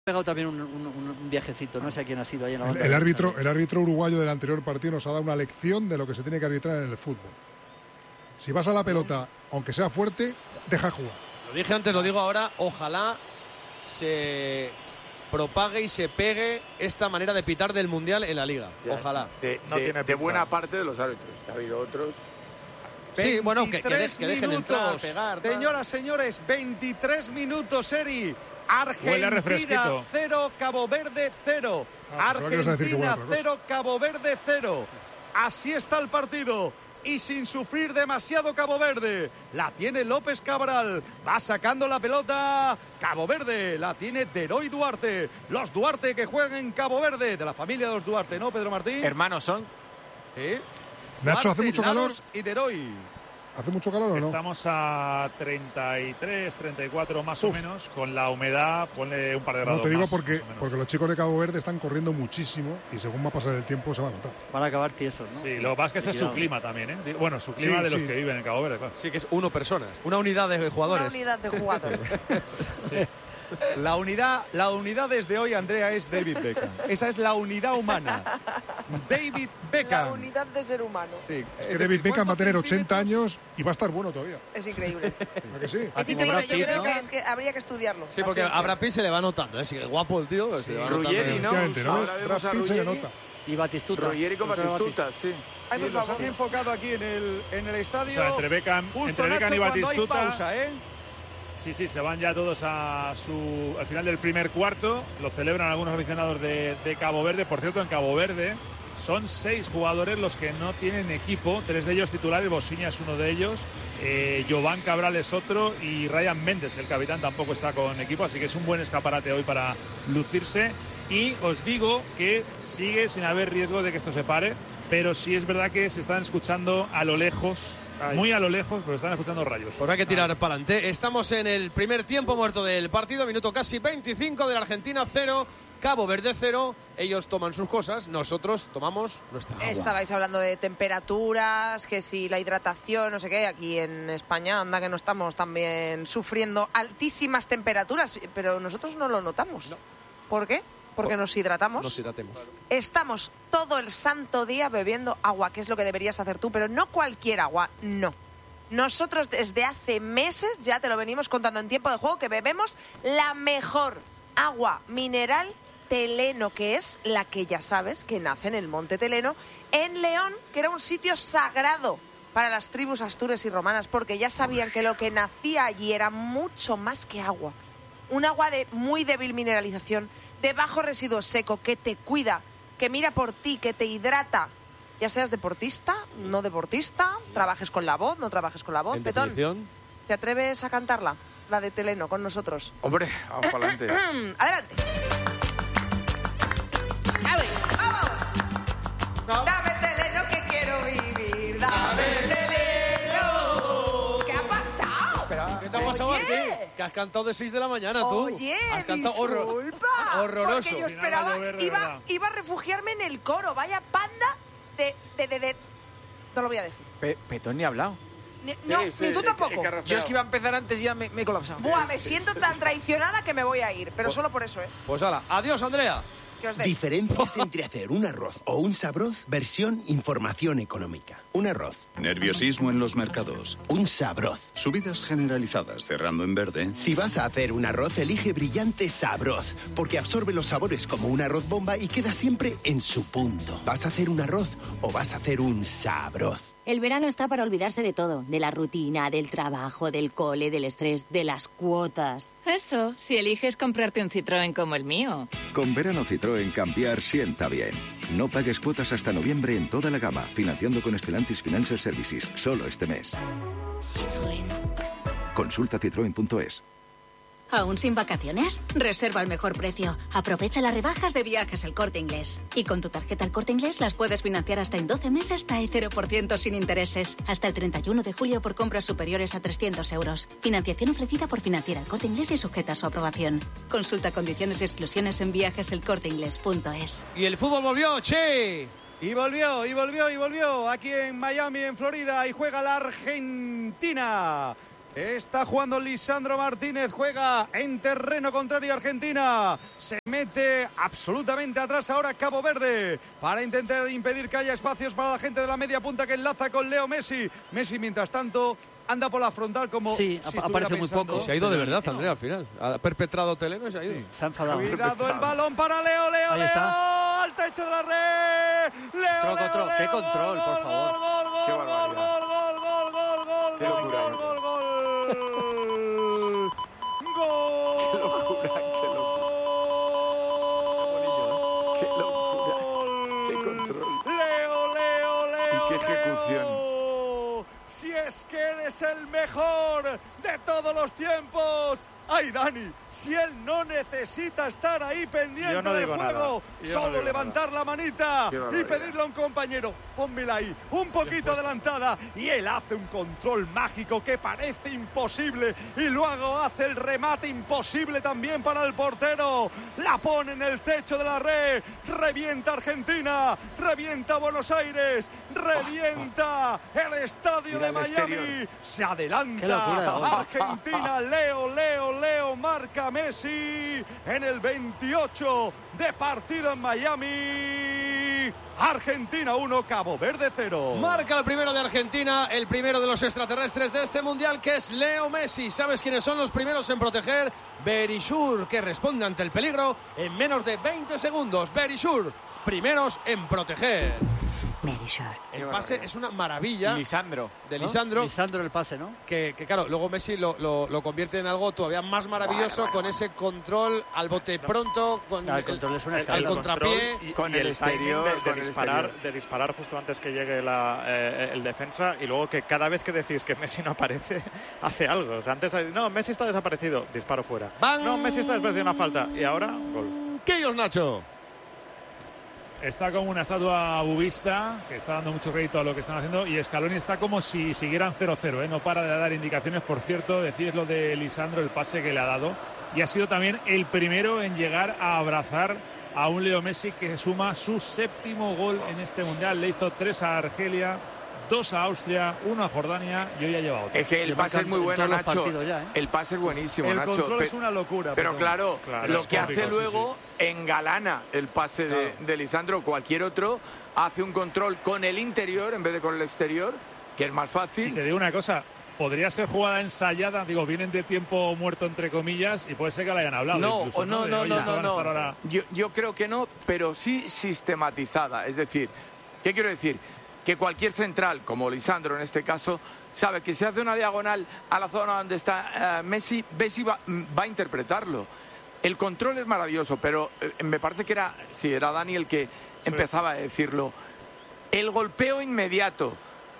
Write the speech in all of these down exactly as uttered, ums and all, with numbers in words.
pegado también un, un, un viajecito, no sé a quién ha sido ahí en la banda. El, el, árbitro, el árbitro uruguayo del anterior partido nos ha dado una lección de lo que se tiene que arbitrar en el fútbol. Si vas a la pelota, aunque sea fuerte, deja jugar. Lo dije antes, lo digo ahora, ojalá se propague y se pegue esta manera de pitar del Mundial en la Liga. Ojalá. De, no de, tiene de buena parte de los árbitros. Ha habido otros... Sí, bueno, que, que, de, que dejen entrar, pegar. Señoras, señores, veintitrés minutos, Eri. Argentina cero, Cabo Verde cero. Ah, Argentina cero, Cabo Verde cero. Así está el partido. Y sin sufrir demasiado Cabo Verde. La tiene López Cabral. Va sacando la pelota Cabo Verde. La tiene Deroy Duarte. Los Duarte que juegan en Cabo Verde. De la familia de los Duarte, ¿no, Pedro Martín? Hermanos son. ¿Sí? Nacho, ¿hace mucho calor? Y Deroy. ¿Hace mucho calor o no? Estamos a treinta y tres, treinta y cuatro más Uf. o menos. Con la humedad, ponle un par de grados. No, te digo más, porque, más porque los chicos de Cabo Verde están corriendo muchísimo y según va a pasar el tiempo se va a notar. Van a acabar tiesos, ¿no? Sí, lo que pasa es que este es su clima también, ¿eh? Bueno, su clima sí, de los sí. que viven en Cabo Verde, claro. Sí, que es uno personas. Una unidad de jugadores. Una unidad de jugadores. sí. La unidad, la unidad desde hoy, Andrea, es David Beckham. Esa es la unidad humana. David Beckham. La unidad de ser humano. Sí. Es que David Beckham va a tener ochenta años y va a estar bueno todavía. Es increíble. ¿A que sí? Es increíble. Yo creo que, es que habría que estudiarlo. Sí, porque a Brad Pitt se le va notando, ¿eh? Si es guapo el tío. Sí. Ruggeri, ¿no? ¿no? Brad Pitt se le nota. Y Batistuta. Ruggeri con Batistuta, sí. Ay, sí nos han enfocado aquí en el, en el estadio. O sea, entre Beckham, Justo, entre Beckham Nacho, y Batistuta. Hay pausa, ¿eh? Sí, sí, se van ya todos a su, al final del primer cuarto. Lo celebran algunos aficionados de, de Cabo Verde. Por cierto, en Cabo Verde son seis jugadores los que no tienen equipo. Tres de ellos titulares, Bosiña es uno de ellos. Eh, Jován Cabral es otro. Y Ryan Méndez, el capitán, tampoco está con equipo. Así que es un buen escaparate hoy para lucirse. Y os digo que sigue sin haber riesgo de que esto se pare. Pero sí es verdad que se están escuchando a lo lejos. Ay. Muy a lo lejos, pero están escuchando rayos. Pues hay que tirar para adelante. Estamos en el primer tiempo muerto del partido, minuto casi veinticinco de la Argentina cero, Cabo Verde cero. Ellos toman sus cosas, nosotros tomamos nuestra agua. Estabais hablando de temperaturas, que si la hidratación, no sé qué. Aquí en España, anda que no estamos también sufriendo altísimas temperaturas, pero nosotros no lo notamos. No. ¿Por qué? Porque nos hidratamos. Nos hidratemos. Estamos todo el santo día bebiendo agua, que es lo que deberías hacer tú, pero no cualquier agua, no. Nosotros desde hace meses, ya te lo venimos contando en tiempo de juego, que bebemos la mejor agua mineral Teleno, que es la que ya sabes que nace en el Monte Teleno, en León, que era un sitio sagrado para las tribus astures y romanas, porque ya sabían que lo que nacía allí era mucho más que agua. Un agua de muy débil mineralización, de bajo residuo seco, que te cuida, que mira por ti, que te hidrata. Ya seas deportista, no deportista, trabajes con la voz, no trabajes con la voz. Petón, definición. ¿Te atreves a cantarla? La de Teleno, con nosotros. Hombre, vamos para adelante. Adelante. ¡Ale, vamos! No. Dame Teleno que quiero vivir, dame Teleno. ¿Qué ha pasado? Espera, ¿qué te ha pasado Oye. a ti? Que has cantado de seis de la mañana tú. Oye, has cantado disculpa. Horror, horroroso. Porque yo esperaba, llover, iba, iba a refugiarme en el coro. Vaya panda de... de, de, de... No lo voy a decir. Pe Petón ni ha hablado. Ni, no, sí, sí, ni tú tampoco. Es que Yo es que iba a empezar antes y ya me, me he colapsado. Buah, me siento tan traicionada que me voy a ir. Pero pues, solo por eso, ¿eh? Pues hala, adiós, Andrea. Diferencias entre hacer un arroz o un sabroz, versión información económica. Un arroz. Nerviosismo en los mercados. Un sabroz. Subidas generalizadas cerrando en verde. Si vas a hacer un arroz, elige Brillante Sabroz, porque absorbe los sabores como un arroz bomba y queda siempre en su punto. ¿Vas a hacer un arroz o vas a hacer un sabroz? El verano está para olvidarse de todo, de la rutina, del trabajo, del cole, del estrés, de las cuotas. Eso, si eliges comprarte un Citroën como el mío. Con verano Citroën cambiar sienta bien. No pagues cuotas hasta noviembre en toda la gama, financiando con Stellantis Financial Services, solo este mes. Citroën. Consulta citroen punto es. ¿Aún sin vacaciones? Reserva al mejor precio. Aprovecha las rebajas de Viajes El Corte Inglés. Y con tu tarjeta El Corte Inglés las puedes financiar hasta en doce meses hasta cero por ciento sin intereses. Hasta el treinta y uno de julio por compras superiores a trescientos euros. Financiación ofrecida por Financiera El Corte Inglés y sujeta a su aprobación. Consulta condiciones y exclusiones en viajes el corte inglés punto es. Y el fútbol volvió, che. Y volvió, y volvió, y volvió. Aquí en Miami, en Florida, y juega la Argentina. Está jugando Lisandro Martínez, juega en terreno contrario Argentina. Se mete absolutamente atrás ahora Cabo Verde para intentar impedir que haya espacios para la gente de la media punta que enlaza con Leo Messi. Messi, mientras tanto, anda por la frontal como sí, si aparece muy poco. Y se ha ido de verdad, Andrea, al final. Ha perpetrado Teleno y se ha ido. Sí. Se ha enfadado. Cuidado el balón para Leo, Leo, Ahí Leo. Está. Al techo de la red. Leo, Control, Leo, control. Leo. Qué control, gol, por gol, favor. Gol, gol, Qué gol, gol, barbaridad. gol, gol, gol, gol, Qué gol, locura, gol, gol, gol. Gol. Qué locura, qué locura. Qué locura. Qué control. Leo, Leo, Leo. Y qué ejecución. Leo. Si es que eres el mejor de todos los tiempos. Ay, Dani, si él no necesita estar ahí pendiente Yo no del digo juego, nada. Yo solo no digo levantar nada. la manita Qué y barbaridad. pedirle a un compañero, pónmela ahí, un poquito adelantada, y él hace un control mágico que parece imposible, y luego hace el remate imposible también para el portero, la pone en el techo de la red, revienta Argentina, revienta Buenos Aires, revienta el estadio Mira de el Miami, exterior. se adelanta Qué locura de gol. Argentina, Leo, Leo, Leo, marca Messi en el veintiocho de partido en Miami. Argentina uno, Cabo Verde cero. Marca el primero de Argentina, el primero de los extraterrestres de este mundial, que es Leo Messi. ¿Sabes quiénes son los primeros en proteger? Berisur, que responde ante el peligro en menos de veinte segundos. Berisur, primeros en proteger. Berisur. El pase es una maravilla. Lisandro. De ¿no? Lisandro. Lisandro el pase, ¿no? Que, que claro, luego Messi lo, lo, lo convierte en algo todavía más maravilloso, con ese control al bote pronto, con Ah, el control es una el, al escalera. contrapié. Y, Con y el el, timing exterior, de, de con el disparar, exterior. de disparar justo antes que llegue la, eh, el defensa, y luego que cada vez que decís que Messi no aparece, hace algo. O sea, antes, no, Messi está desaparecido, disparo fuera. ¡Bang! No, Messi está desaparecido, una falta. Y ahora, gol. ¿Qué ellos, Nacho? Está como una estatua bubista, que está dando mucho crédito a lo que están haciendo, y Scaloni está como si siguieran cero cero, ¿eh? No para de dar indicaciones. Por cierto, decís lo de Lisandro, el pase que le ha dado, y ha sido también el primero en llegar a abrazar a un Leo Messi que suma su séptimo gol en este Mundial. Le hizo tres a Argelia, dos a Austria, uno a Jordania, y hoy ha llevado otro. Es que el Le pase es marcan muy en bueno, todos los Nacho. partidos ya, ¿eh? El pase es buenísimo, El Nacho. control Pe- es una locura. Pero Petón. claro, Claro, lo es que cómico, hace sí, luego engalana el pase de, Claro. de Lisandro. Cualquier otro hace un control con el interior en vez de con el exterior, que es más Y fácil. te digo una cosa, podría ser jugada ensayada, digo, vienen de tiempo muerto entre comillas, y puede ser que la hayan hablado. No, incluso, o no, De, no, oye, no, van no, a no. estar ahora- Yo, yo creo que no, pero sí sistematizada. Es decir, ¿qué quiero decir? Que cualquier central, como Lisandro en este caso, sabe que si hace una diagonal a la zona donde está eh, Messi, Messi va, va a interpretarlo. El control es maravilloso, pero eh, me parece que era, sí, era Dani el que empezaba a decirlo. El golpeo inmediato,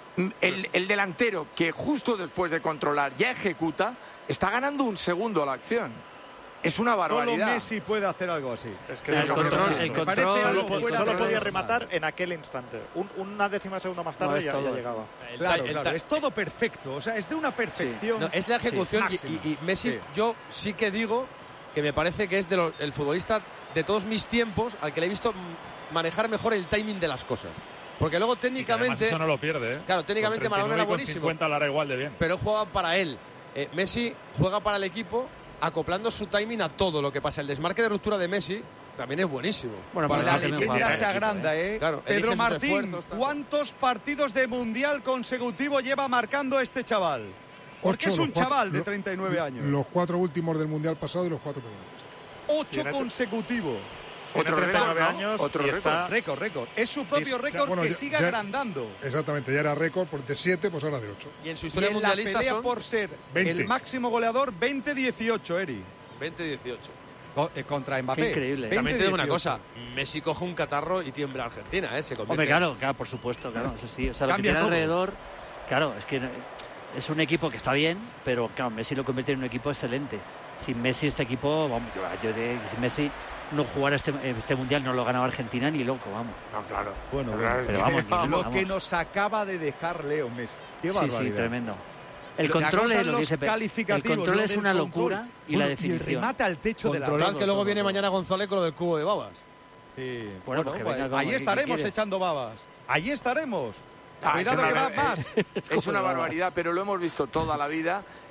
el, el delantero que justo después de controlar ya ejecuta, está ganando un segundo a la acción. Es una barbaridad. Solo Messi puede hacer algo así. Es que El yo creo control- que sí. el Me control- parece algo solo, po- fuera solo de podía normal. rematar en aquel instante. Un- una décima segundo más No, tarde es ya, todo ya esto. llegaba. El Claro, ta- el claro, ta- es todo perfecto, o sea, es de una perfección. No, es la ejecución Sí, y- y, máxima. y Messi, Sí. yo sí que digo que me parece que es de los- el futbolista de todos mis tiempos al que le he visto mm, manejar mejor el timing de las cosas. Porque luego Y que además técnicamente, eso no lo pierde, ¿eh? claro, técnicamente Con Maradona era treinta y nueve y con buenísimo, cincuenta lo hará igual de bien. pero él jugaba para él. Eh, Messi juega para el equipo acoplando su timing a todo lo que pasa. El desmarque de ruptura de Messi también es buenísimo. Bueno, Para Y pero la el también equipo. leyenda juega se para el agranda, ¿eh? Claro, elige Pedro sus Martín, esfuerzos, tal. ¿cuántos partidos de Mundial consecutivo lleva marcando este chaval? Porque Ocho, es los un cuatro- chaval de lo- treinta y nueve años. Los cuatro últimos del Mundial pasado y los cuatro primeros. Ocho Tiene- consecutivos. Tiene Otro treinta y nueve récord, ¿no? años Otro y récord. está... Récord, récord. Es su propio Dis- récord bueno, que ya- sigue ya- agrandando. Exactamente, ya era récord por de siete, pues ahora de ocho. Y en su Y historia en la mundialista pelea son por ser veinte. el máximo goleador, veinte dieciocho, Eri. veinte dieciocho. Co- eh, Contra Mbappé. Qué increíble. También te digo una veinte dieciocho. cosa, Messi coge un catarro y tiembla Argentina, ¿eh? Se convierte Hombre, claro, claro, por supuesto, claro, eso sí. O sea, lo que Cambia tiene todo. alrededor, claro, es que es un equipo que está bien, pero claro, Messi lo convierte en un equipo excelente. Sin Messi este equipo, vamos, yo, yo de, sin Messi no jugara este, este mundial no lo ganaba Argentina ni loco, vamos. No, claro. Bueno, Pero bueno, es pero que- vamos, ni- Lo vamos. que nos acaba de dejar Leo Messi. Qué Sí, barbaridad. sí, tremendo. El Lo- control agotan es lo que los dice Pe- el calificativos, control lo es del una control. locura y Bueno, la Y definición. el remate al techo de la Controlad red. que luego todo, viene todo. mañana González con lo del cubo de babas. Sí. Bueno, Bueno, pues que pues venga como ahí aquí, ¿qué estaremos quieres? echando babas. Ahí estaremos. Ah, Cuidado es que una va ver- más. Es una barbaridad, pero lo hemos visto toda la vida.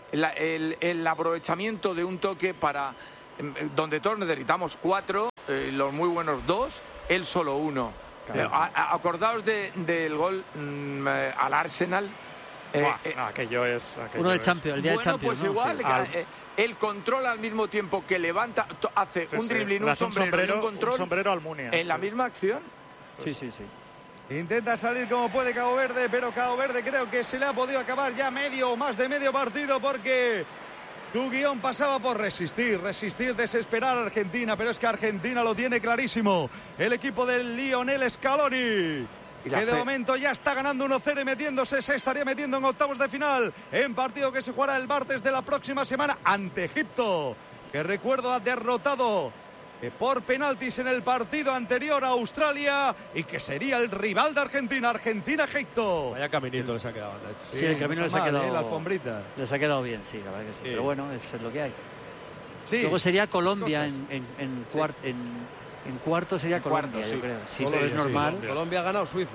la, el, el aprovechamiento de un toque para donde todos necesitamos cuatro, eh, los muy buenos dos, él solo uno. Claro. A, a, acordaos de, del gol mmm, al Arsenal. Eh, Buah, eh, no, aquello es aquello uno de es. Champions, el día bueno, de Champions. Pues ¿no? igual, sí, sí. Eh, él controla al mismo tiempo que levanta, hace sí, un sí. dribbling, un, un sombrero, sombrero, y un control. Un sombrero Almunia. En sí. la misma acción. Sí, sí, sí. Intenta salir como puede Cabo Verde, pero Cabo Verde creo que se le ha podido acabar ya medio o más de medio partido porque su guión pasaba por resistir, resistir, desesperar a Argentina, pero es que Argentina lo tiene clarísimo. El equipo del Lionel Scaloni, que de momento ya está ganando uno cero y metiéndose, se estaría metiendo en octavos de final en partido que se jugará el martes de la próxima semana ante Egipto, que recuerdo ha derrotado por penaltis en el partido anterior a Australia y que sería el rival de Argentina, Argentina-Egipto. Vaya caminito les ha quedado a esto. Sí, sí, el camino les ha quedado. ¿eh? La alfombrita. Les ha quedado bien, sí, la verdad que sí. sí. Pero bueno, es lo que hay. Sí, luego sería Colombia en, en, en, cuart, sí. en, en cuarto sería en Colombia, cuarto, yo sí. creo. Si sí, es normal. Sí, Colombia ha ganado Suiza.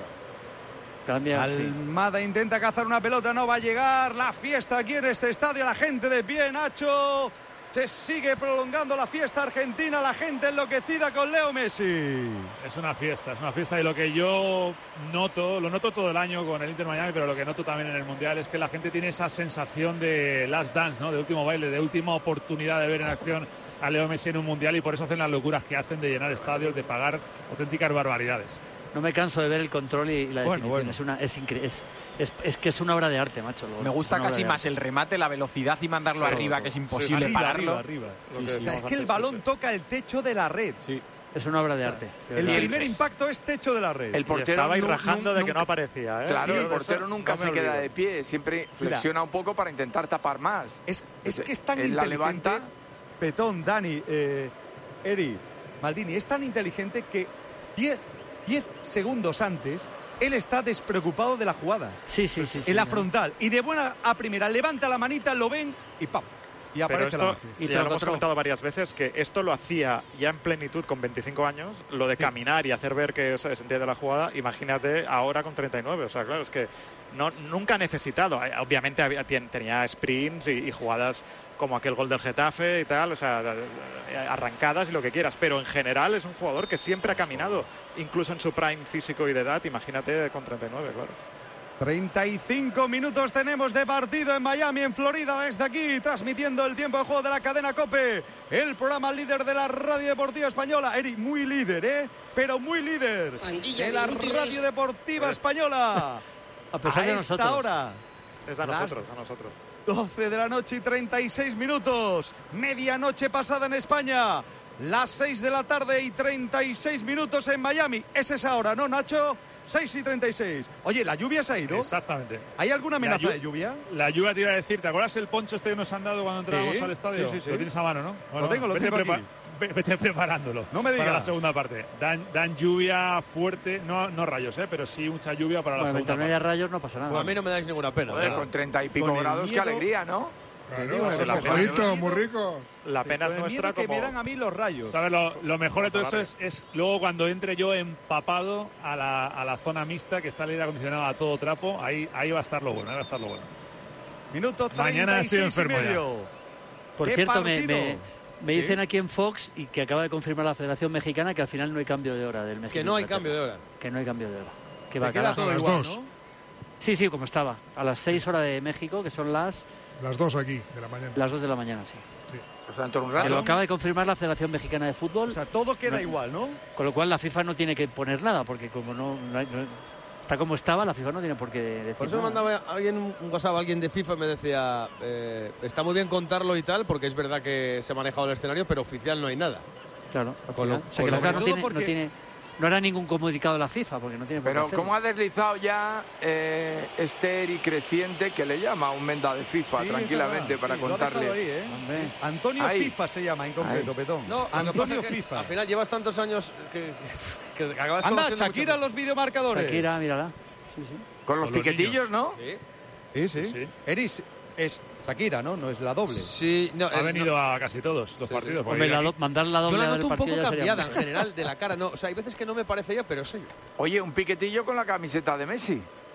Cambia, Almada sí. intenta cazar una pelota, no va a llegar. La fiesta aquí en este estadio, la gente de pie, Nacho. Se sigue prolongando la fiesta argentina, la gente enloquecida con Leo Messi. Es una fiesta, es una fiesta y lo que yo noto, lo noto todo el año con el Inter Miami, pero lo que noto también en el Mundial es que la gente tiene esa sensación de last dance, ¿no? De último baile, de última oportunidad de ver en acción a Leo Messi en un Mundial y por eso hacen las locuras que hacen de llenar estadios, de pagar auténticas barbaridades. No me canso de ver el control y la bueno, definición. Bueno. Es, una, es, incre es, es, es que es una obra de arte, macho. Lo, me gusta casi más el remate, la velocidad y mandarlo sí, arriba, que es imposible sí, pararlo. Arriba, arriba. Sí, sí, es que el balón sí, toca el techo de la red. Sí. Es una obra de arte. De el primer impacto es techo de la red. El portero estaba ahí rajando de que no aparecía. ¿eh? Claro, y el portero nunca no se queda de pie, siempre flexiona Mira, un poco para intentar tapar más. Es, es que es tan Él inteligente. La levanta. Petón, Dani, eh, Eri, Maldini, es tan inteligente que diez segundos antes él está despreocupado de la jugada. Sí, sí, sí. En sí, la no. frontal. Y de buena a primera levanta la manita, lo ven y ¡pam! Y aparece Pero esto, la y ya lo hemos comentado varias veces, que esto lo hacía ya en plenitud con veinticinco años, lo de sí. caminar y hacer ver que se entiende la jugada, imagínate ahora con treinta y nueve. O sea, claro, es que no, nunca ha necesitado. Obviamente había, tenía sprints y, y jugadas como aquel gol del Getafe y tal, o sea, arrancadas y lo que quieras, pero en general es un jugador que siempre ha caminado, incluso en su prime físico y de edad, imagínate con treinta y nueve, claro. treinta y cinco minutos tenemos de partido en Miami, en Florida, desde aquí, transmitiendo el tiempo de juego de la cadena COPE, el programa líder de la radio deportiva española. Eri, muy líder, ¿eh? Pero muy líder de la radio deportiva española. A pesar a de esta nosotros. hora. Es a nosotros, a nosotros. doce de la noche y treinta y seis minutos. Medianoche pasada en España. Las seis de la tarde y treinta y seis minutos en Miami. Es esa hora, ¿no, Nacho? seis y treinta y seis. Oye, ¿la lluvia se ha ido? Exactamente. ¿Hay alguna amenaza lluvia, de lluvia? La lluvia te iba a decir, ¿te acuerdas el poncho este que nos han dado cuando entrábamos ¿Sí? al estadio? Sí, sí, sí. Lo tienes a mano, ¿no? Bueno, lo tengo, lo vete tengo prepa aquí. Vete preparándolo. No me digas. Para la segunda parte. Dan, dan lluvia fuerte, no, no rayos, ¿eh? Pero sí mucha lluvia para bueno, la segunda parte. No haya rayos no pasa nada. Pues a mí no me dais ninguna pena. Joder, con treinta y pico con grados, qué alegría, ¿no? Claro, el mojadito, muy rico. La pena es nuestra que como... me dan a mí los rayos. ¿Sabes? Lo, lo mejor de todo eso es, es luego cuando entre yo empapado a la, a la zona mixta, que está el aire acondicionado a todo trapo, ahí, ahí va a estar lo bueno, ahí va a estar lo bueno. Minuto Mañana estoy enfermo y medio. Por cierto, me, me, me dicen aquí en Fox, y que acaba de confirmar la Federación Mexicana, que al final no hay cambio de hora del México. Que no hay cambio de hora. Que no hay cambio de hora. Que va a quedar todo igual, ¿no? Sí, sí, como estaba. A las seis horas de México, que son las... Las dos aquí, de la mañana. Las dos de la mañana, sí. Sí. O sea, dentro de un rato. Que lo acaba de confirmar la Federación Mexicana de Fútbol. O sea, todo queda no, igual, ¿no? Con lo cual la FIFA no tiene que poner nada, porque como no, no, no está como estaba, la FIFA no tiene por qué decir Por eso nada. me mandaba alguien un WhatsApp, alguien de FIFA, y me decía, eh, está muy bien contarlo y tal, porque es verdad que se ha manejado el escenario, pero oficial no hay nada. Claro. Con lo, o sea, que la FIFA no tiene, porque... no tiene... No hará ningún comunicado de la FIFA, porque no tiene por qué Pero hacerlo. como ha deslizado ya eh, este Eri Creciente, que le llama a un menda de FIFA sí, tranquilamente verdad, para sí, contarle. Ahí, ¿eh? Antonio ahí. FIFA se llama en concreto, ahí. Petón. No, Antonio que FIFA. Al final llevas tantos años que, que, que acabas Anda, conociendo Shakira mucho. los videomarcadores. Shakira, mírala. Sí, sí. Con los Con los piquetillos, niños. ¿no? Sí. Sí, sí. Sí. Eris es Shakira, ¿no? No es la doble. Sí, no, Ha eh, venido no. a casi todos los Sí, partidos. sí. Hombre, la do, mandar la doble Yo la del noto un partido poco ya sería cambiada mucho. en general de la cara, no, o sea, hay veces que no me parece ella, pero sí. Oye, un piquetillo con la camiseta de Messi.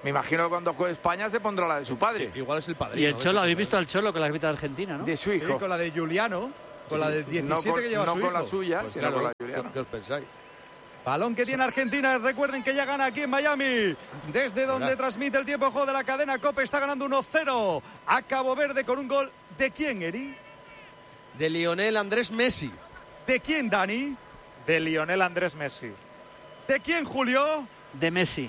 Me imagino que cuando juegue España se pondrá la de su padre. Igual es el padre. Y el Cholo, ¿habéis visto al Cholo con la árbitra de Argentina, no? De su hijo. Sí, con la de Juliano, con la del diecisiete no con, que lleva no su con hijo. la suya, Pues sino claro, con la de Juliano. ¿qué os pensáis? Balón que tiene Argentina. Recuerden que ya gana aquí en Miami. Desde donde ¿verdad? transmite el tiempo de juego de la cadena COPE. Está ganando uno cero a Cabo Verde con un gol. ¿De quién, Eri? De Lionel Andrés Messi. ¿De quién, Dani? De Lionel Andrés Messi. ¿De quién, Julio? De Messi.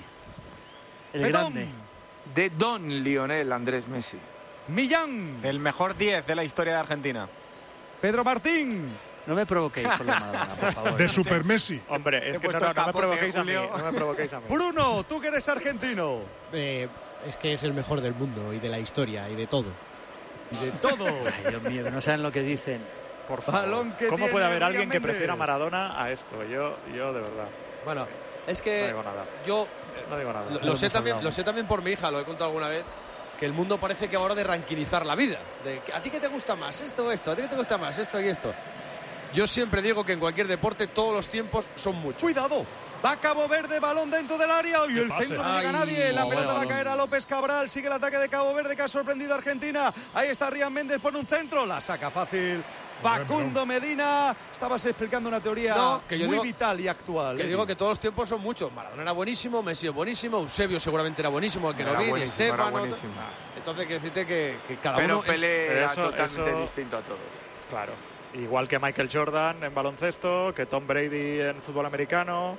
El Petón. grande. De Don Lionel Andrés Messi. Millán. El mejor diez de la historia de Argentina. Pedro Martín. No me provoquéis con la Maradona, por favor. De Super Messi. Hombre, es He que no, puesto no, el no me capote, provoquéis a mí. Julio. No me provoquéis a mí. Bruno, tú que eres argentino. Eh, es que es el mejor del mundo y de la historia y de todo. Y de todo. Ay, Dios mío, no saben lo que dicen. Por favor. Balón que ¿Cómo tiene puede haber Ryan alguien que Méndez? prefiera a Maradona a esto? Yo, yo de verdad. Bueno, es No que digo nada. yo No digo nada. lo, Ya lo lo sé hemos también, hablado. lo sé también por mi hija, lo he contado alguna vez, que el mundo parece que ahora de ranquilizar la vida. De, ¿a ti qué te gusta más? Esto o esto. ¿A ti qué te gusta más? Esto y esto. Yo siempre digo que en cualquier deporte todos los tiempos son muchos. Cuidado. Va Cabo Verde, balón dentro del área y el pase? centro no llega a Ay, nadie. La oh, pelota bueno, va a balón. caer a López Cabral. Sigue el ataque de Cabo Verde que ha sorprendido a Argentina. Ahí está Ryan Méndez por un centro. La saca fácil. Facundo Medina. Estabas explicando una teoría No, que yo muy digo- vital y actual. Que ¿eh? digo que todos los tiempos son muchos. Maradona era buenísimo, Messi es buenísimo, Eusebio seguramente era buenísimo, el que no Era vi, Di buenísimo, era Stéfano. buenísimo. Entonces quiero decirte que, que cada Pero uno es- Pelé Pero era eso- totalmente eso- distinto a todos. Claro. Igual que Michael Jordan en baloncesto, que Tom Brady en fútbol americano.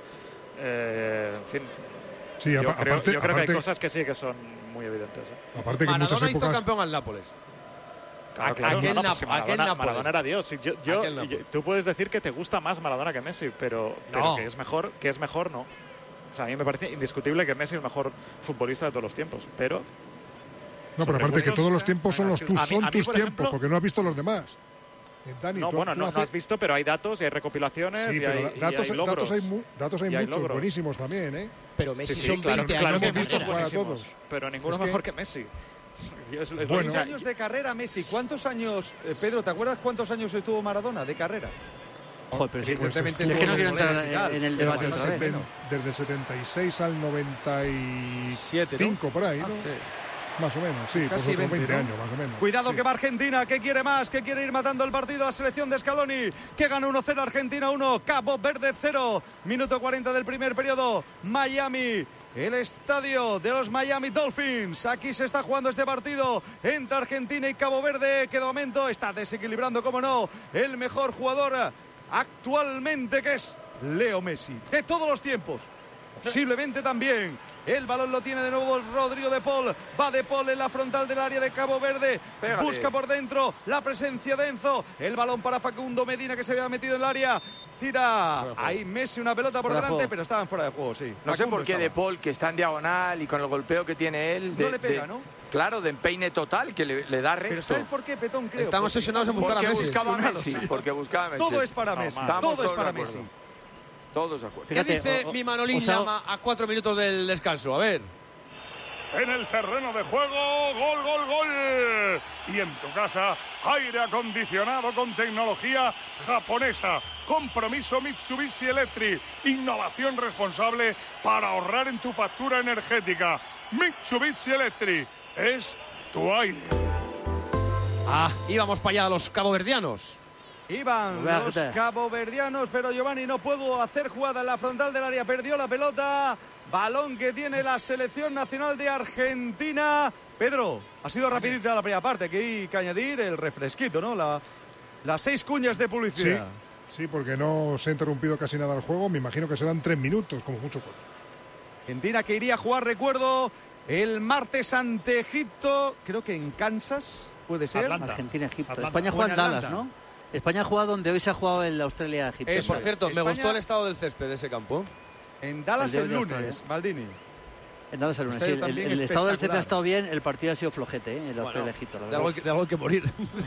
eh, en fin. Sí, yo apa- creo, aparte, yo creo que aparte, hay cosas que sí que son muy evidentes. ¿eh? aparte que en muchas Maradona hizo épocas. campeón al Nápoles. Claro, Aqu- claro, aquel no, no, Nap- pues si Maradona, aquel Nápoles. Maradona era Dios. Sí, yo, yo- Aquel Nápoles. yo- tú puedes decir que te gusta más Maradona que Messi, pero, pero No. que es mejor, que es mejor, no. O sea, a mí me parece indiscutible que Messi es el mejor futbolista de todos los tiempos, pero No, pero sobre aparte que gustos, todos los eh, tiempos son los a tus, mí- son a mí, tus por tiempos, ejemplo- porque no has visto los demás. Eh, Dani, no, tú- bueno, tú no, no haces- has visto, pero hay datos y hay recopilaciones Sí, y, pero hay, da- y datos, hay logros. datos hay, mu- datos hay Y hay muchos, logros. buenísimos también, ¿eh? Pero Messi Sí, sí, son claro, veinte claro años que de hemos visto muchos carrera. jugar a buenísimos, todos. pero ninguno Es que- mejor que Messi. Yo- es- es lo Bueno. que- Muchos años de carrera, Messi. ¿Cuántos años, eh, Pedro, te acuerdas cuántos años estuvo Maradona de carrera? Joder, pero sí, pues, Evidentemente es que no estuvo quiero en entrar goles y tal, en el pero debate bueno, otra vez. Seten- ¿no? Desde el setenta y seis al noventa y Siete, cinco ¿no? por ahí, ¿no? Ah, sí. Más o menos, sí, pues Casi otros veinte, veinte ¿no? años, más o menos. Cuidado Sí. que va Argentina, que quiere más, que quiere ir matando el partido. La selección de Scaloni, que gana uno cero, Argentina uno, Cabo Verde cero. Minuto cuarenta del primer periodo. Miami, el estadio de los Miami Dolphins. Aquí se está jugando este partido entre Argentina y Cabo Verde, que de momento está desequilibrando, como no, el mejor jugador actualmente, que es Leo Messi, de todos los tiempos. Posiblemente también. El balón lo tiene de nuevo Rodrigo de Paul. Va de Paul en la frontal del área de Cabo Verde. Pégale. Busca por dentro la presencia de Enzo. El balón para Facundo Medina, que se había metido en el área. Tira ahí Messi una pelota por Fuera de delante, juego. pero estaban fuera de juego, sí. No sé Facundo por qué estaba. De Paul, que está en diagonal y con el golpeo que tiene él. No de- le pega, de- ¿no? Claro, de empeine total, que le, le da recto. Pero ¿sabes por qué, Petón? Creo. Están Porque- obsesionados en buscar a Porque Messi. buscaba a Obsesionados, Messi. sí. Porque buscaba a Messi. Todo es para Messi. Estamos Todo es todos para de acuerdo. Messi. Todos de acuerdo. ¿Qué Fíjate, dice o- o- mi Manolín os hago- Llama a cuatro minutos del descanso? A ver. En el terreno de juego, gol, gol, gol. Y en tu casa, aire acondicionado con tecnología japonesa. Compromiso Mitsubishi Electric. Innovación responsable para ahorrar en tu factura energética. Mitsubishi Electric es tu aire. Ah, íbamos para allá los caboverdianos. Iban Voy a los quitar. caboverdianos, pero Giovanni no pudo hacer jugada en la frontal del área. Perdió la pelota. Balón que tiene la selección nacional de Argentina. Pedro, ha sido rapidita la primera parte. Aquí hay que añadir el refresquito, ¿no? La, las seis cuñas de Sí, publicidad. sí, porque no se ha interrumpido casi nada el juego. Me imagino que serán tres minutos, como mucho cuatro. Argentina que iría a jugar, recuerdo, el martes ante Egipto. Creo que en Kansas, puede ser. Atlanta. Argentina, Egipto. Atlanta. España O juega en en Dallas, Atlanta. ¿no? España juega donde hoy se ha jugado el Australia-Egipto. Eh, Eso por es. cierto, me España- gustó el estado del césped de ese campo. En Dallas El el, de hoy de lunes, Australia. Maldini. En Dallas el lunes. Estadio Sí, el, también el estado del C T ha espectacular. estado bien, el partido ha sido flojete, ¿eh? El Australia-Egipto. la De algo, verdad. hay que- de algo hay que morir.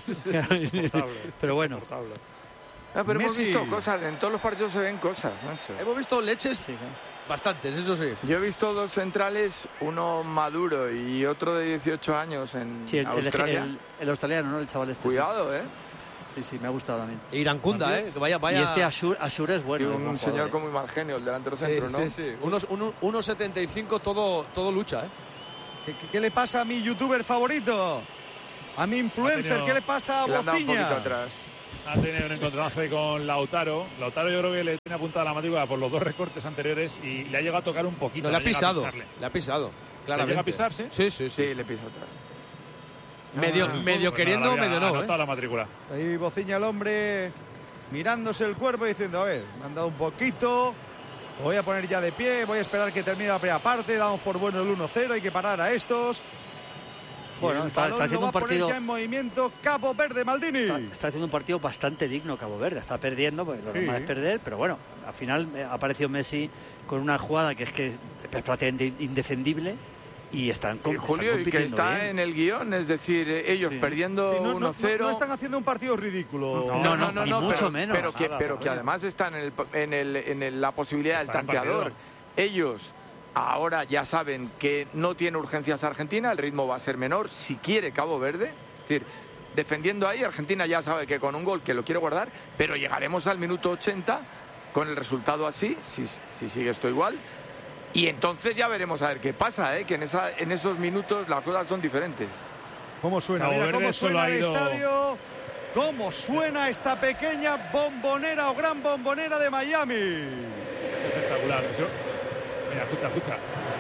Pero bueno. No, pero hemos Messi. visto cosas. En todos los partidos se ven cosas, macho. Hemos visto leches Sí, claro. bastantes, eso sí. Yo he visto dos centrales, uno maduro y otro de dieciocho años en Sí, el, el- Australia. el- el australiano, ¿no? El chaval este. Cuidado, ¿eh. Sí, sí, me ha gustado también. Irancunda, ¿eh? Que vaya, vaya. Y este Ashur, Ashur es Y bueno. es un buen señor jugador, con muy mal genio, el delantero Sí, centro, ¿no? sí, sí. Unos, uno- uno setenta y cinco, todo, todo lucha, ¿eh? ¿Qué, qué le pasa a mi youtuber favorito? A mi influencer, tenido, ¿qué le pasa a Bociña? Ha tenido un encontronazo con Lautaro. Lautaro yo creo que le tiene apuntada la matrícula por los dos recortes anteriores y le ha llegado a tocar un poquito. No, le ha pisado, le ha pisado. ¿Le llega a pisar, sí? Sí, sí, sí. Sí, le pisa atrás. Medio, ah, medio pues queriendo, nada, medio no. ¿eh? La matrícula. Ahí Bociña el hombre mirándose el cuerpo y diciendo, a ver, me han dado un poquito, voy a poner ya de pie, voy a esperar que termine la primera parte, damos por bueno el uno cero, hay que parar a estos. Bueno, está, está haciendo un partido ya en movimiento Cabo Verde, Maldini. Está, está haciendo un partido bastante digno Cabo Verde. Está perdiendo, porque lo normal sí. es perder, pero bueno, al final ha aparecido Messi con una jugada que es que es prácticamente indefendible y están, con, y Julio, están y que está bien. en el guión, es decir, ellos sí. perdiendo sí, no, uno cero. No, no están haciendo un partido ridículo. No, no, no, no, ni no mucho pero, menos. Pero que, nada, pero que además están en, el, en, el, en el, la posibilidad del tanteador. Ellos ahora ya saben que no tiene urgencias Argentina, el ritmo va a ser menor si quiere Cabo Verde. Es decir, defendiendo ahí, Argentina ya sabe que con un gol que lo quiere guardar, pero llegaremos al minuto ochenta con el resultado así, si, si sigue esto igual. Y entonces ya veremos a ver qué pasa, ¿eh? Que en, esa, en esos minutos las cosas son diferentes. ¿Cómo suena? Cabo Mira cómo suena el ido... estadio. ¿Cómo suena esta pequeña bombonera o gran bombonera de Miami? Es espectacular. Yo... Mira, escucha, escucha.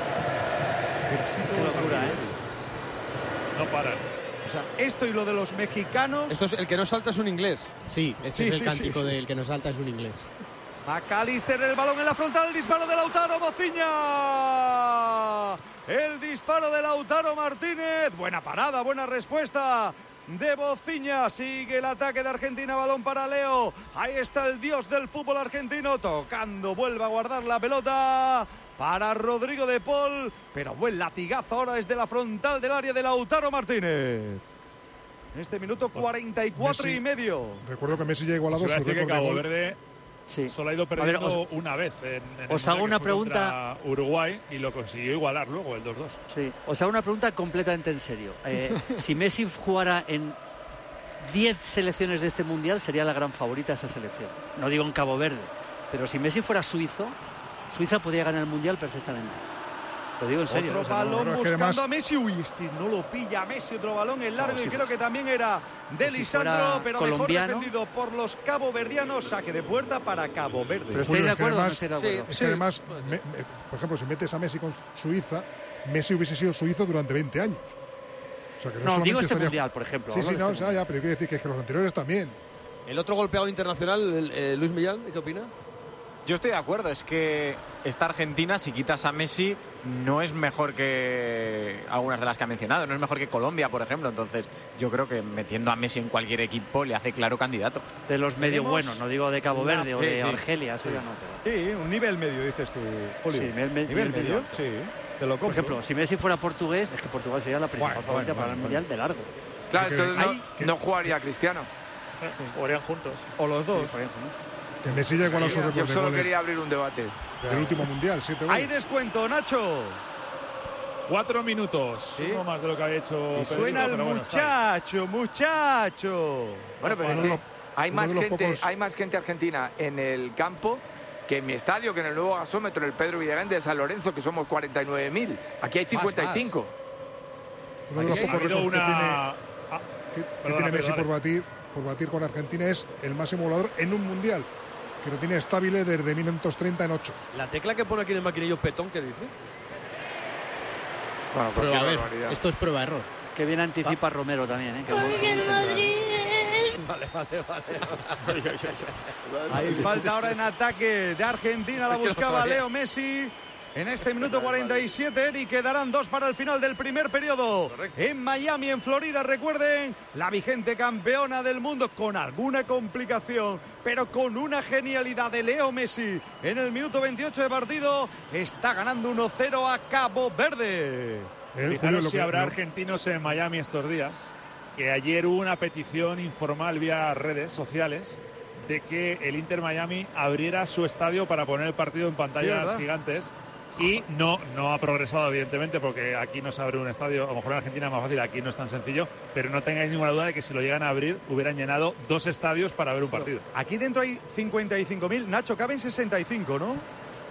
Qué locura, ¿eh? No paran. O sea, esto y lo de los mexicanos... Esto es el que no salta es un inglés. Sí, este sí, es el sí, cántico sí, sí. del que no salta es un inglés. McAllister, el balón en la frontal, el disparo de Lautaro, Bociña. El disparo de Lautaro Martínez. Buena parada, buena respuesta de Bociña. Sigue el ataque de Argentina, balón para Leo. Ahí está el dios del fútbol argentino tocando, vuelve a guardar la pelota para Rodrigo de Paul, pero buen latigazo ahora desde la frontal del área de Lautaro Martínez. En este minuto cuarenta y cuatro Messi, y medio. Recuerdo que Messi ya ha igualado pues su récord que Cabo de gol. Verde sí. solo ha ido perdiendo ver, os, una vez en, en os hago una pregunta Uruguay y lo consiguió igualar luego el dos dos. Sí, os hago una pregunta completamente en serio. Eh, si Messi jugara en diez selecciones de este mundial, sería la gran favorita esa selección. No digo en Cabo Verde, pero si Messi fuera suizo, Suiza podría ganar el mundial perfectamente. Lo digo en serio. Otro o sea, balón no, no, buscando además... a Messi. Uy, este no lo pilla Messi. Otro balón en largo no, y creo fuese. que también era de si Lisandro, pero colombiano. mejor defendido por los caboverdianos. Saque de puerta para Cabo Verde. Pero estoy de acuerdo, además, no estoy de acuerdo. Sí, es que además me, me, por ejemplo, si metes a Messi con Suiza, Messi hubiese sido suizo durante veinte años. O sea, que no, no digo este estaría... mundial, por ejemplo. Sí, sí, no, este o sea, ya, pero quiero decir que, es que los anteriores también. El otro golpeado internacional, el, eh, Luis Millán, ¿qué opina? Yo estoy de acuerdo, es que esta Argentina, si quitas a Messi, no es mejor que algunas de las que ha mencionado, no es mejor que Colombia, por ejemplo. Entonces, yo creo que metiendo a Messi en cualquier equipo le hace claro candidato. De los medio buenos, no digo de Cabo Verde la... o de sí, sí. Argelia, eso sí. ya no. Pero... Sí, un nivel medio, dices tú, Julio. Sí, nivel, nivel, nivel medio, medio, sí. Te lo compro. Por ejemplo, si Messi fuera portugués, es que Portugal sería la principal bueno, favorita bueno, para bueno, el mundial de largo. Claro, entonces no, Ahí, no jugaría Cristiano. Jugarían juntos. O los dos. Sí, Que Messi ya igualó su récord Yo de solo goles quería abrir un debate. del último mundial, siete goles. Hay descuento, Nacho. Cuatro minutos, ¿Sí? uno más de lo que había hecho. Y suena el bueno, muchacho, muchacho. Bueno, pero es que hay más gente, pocos... hay más gente argentina en el campo que en mi estadio, que en el nuevo gasómetro, en el Pedro Villagán de San Lorenzo, que somos cuarenta y nueve mil. Aquí hay cincuenta y cinco. Uno de los pocos récords una... que tiene, ah, que, que perdona, tiene Messi perdona. por batir, por batir con Argentina es el máximo goleador en un mundial, que lo tiene estable desde mil novecientos treinta en ocho. La tecla que pone aquí en el maquinillo Petón, ¿qué dice? Bueno, prueba, a ver, esto es prueba-error. Que bien anticipa ah. Romero también, ¿eh? Que Porque el Madrid... Vale, vale, vale. Hay falta ahora en ataque de Argentina, la buscaba Leo Messi. En este minuto cuarenta y siete, Eric, quedarán dos para el final del primer periodo. Correcto. En Miami, en Florida, recuerden, la vigente campeona del mundo, con alguna complicación, pero con una genialidad de Leo Messi. En el minuto veintiocho de partido, está ganando uno cero a Cabo Verde. El Fijaros si que, habrá ¿no? argentinos en Miami estos días, que ayer hubo una petición informal vía redes sociales de que el Inter Miami abriera su estadio para poner el partido en pantallas sí, gigantes. Y no, no ha progresado, evidentemente, porque aquí no se abre un estadio. A lo mejor en Argentina es más fácil, aquí no es tan sencillo. Pero no tengáis ninguna duda de que si lo llegan a abrir, hubieran llenado dos estadios para ver un partido. Aquí dentro hay cincuenta y cinco mil. Nacho, caben sesenta y cinco, ¿no?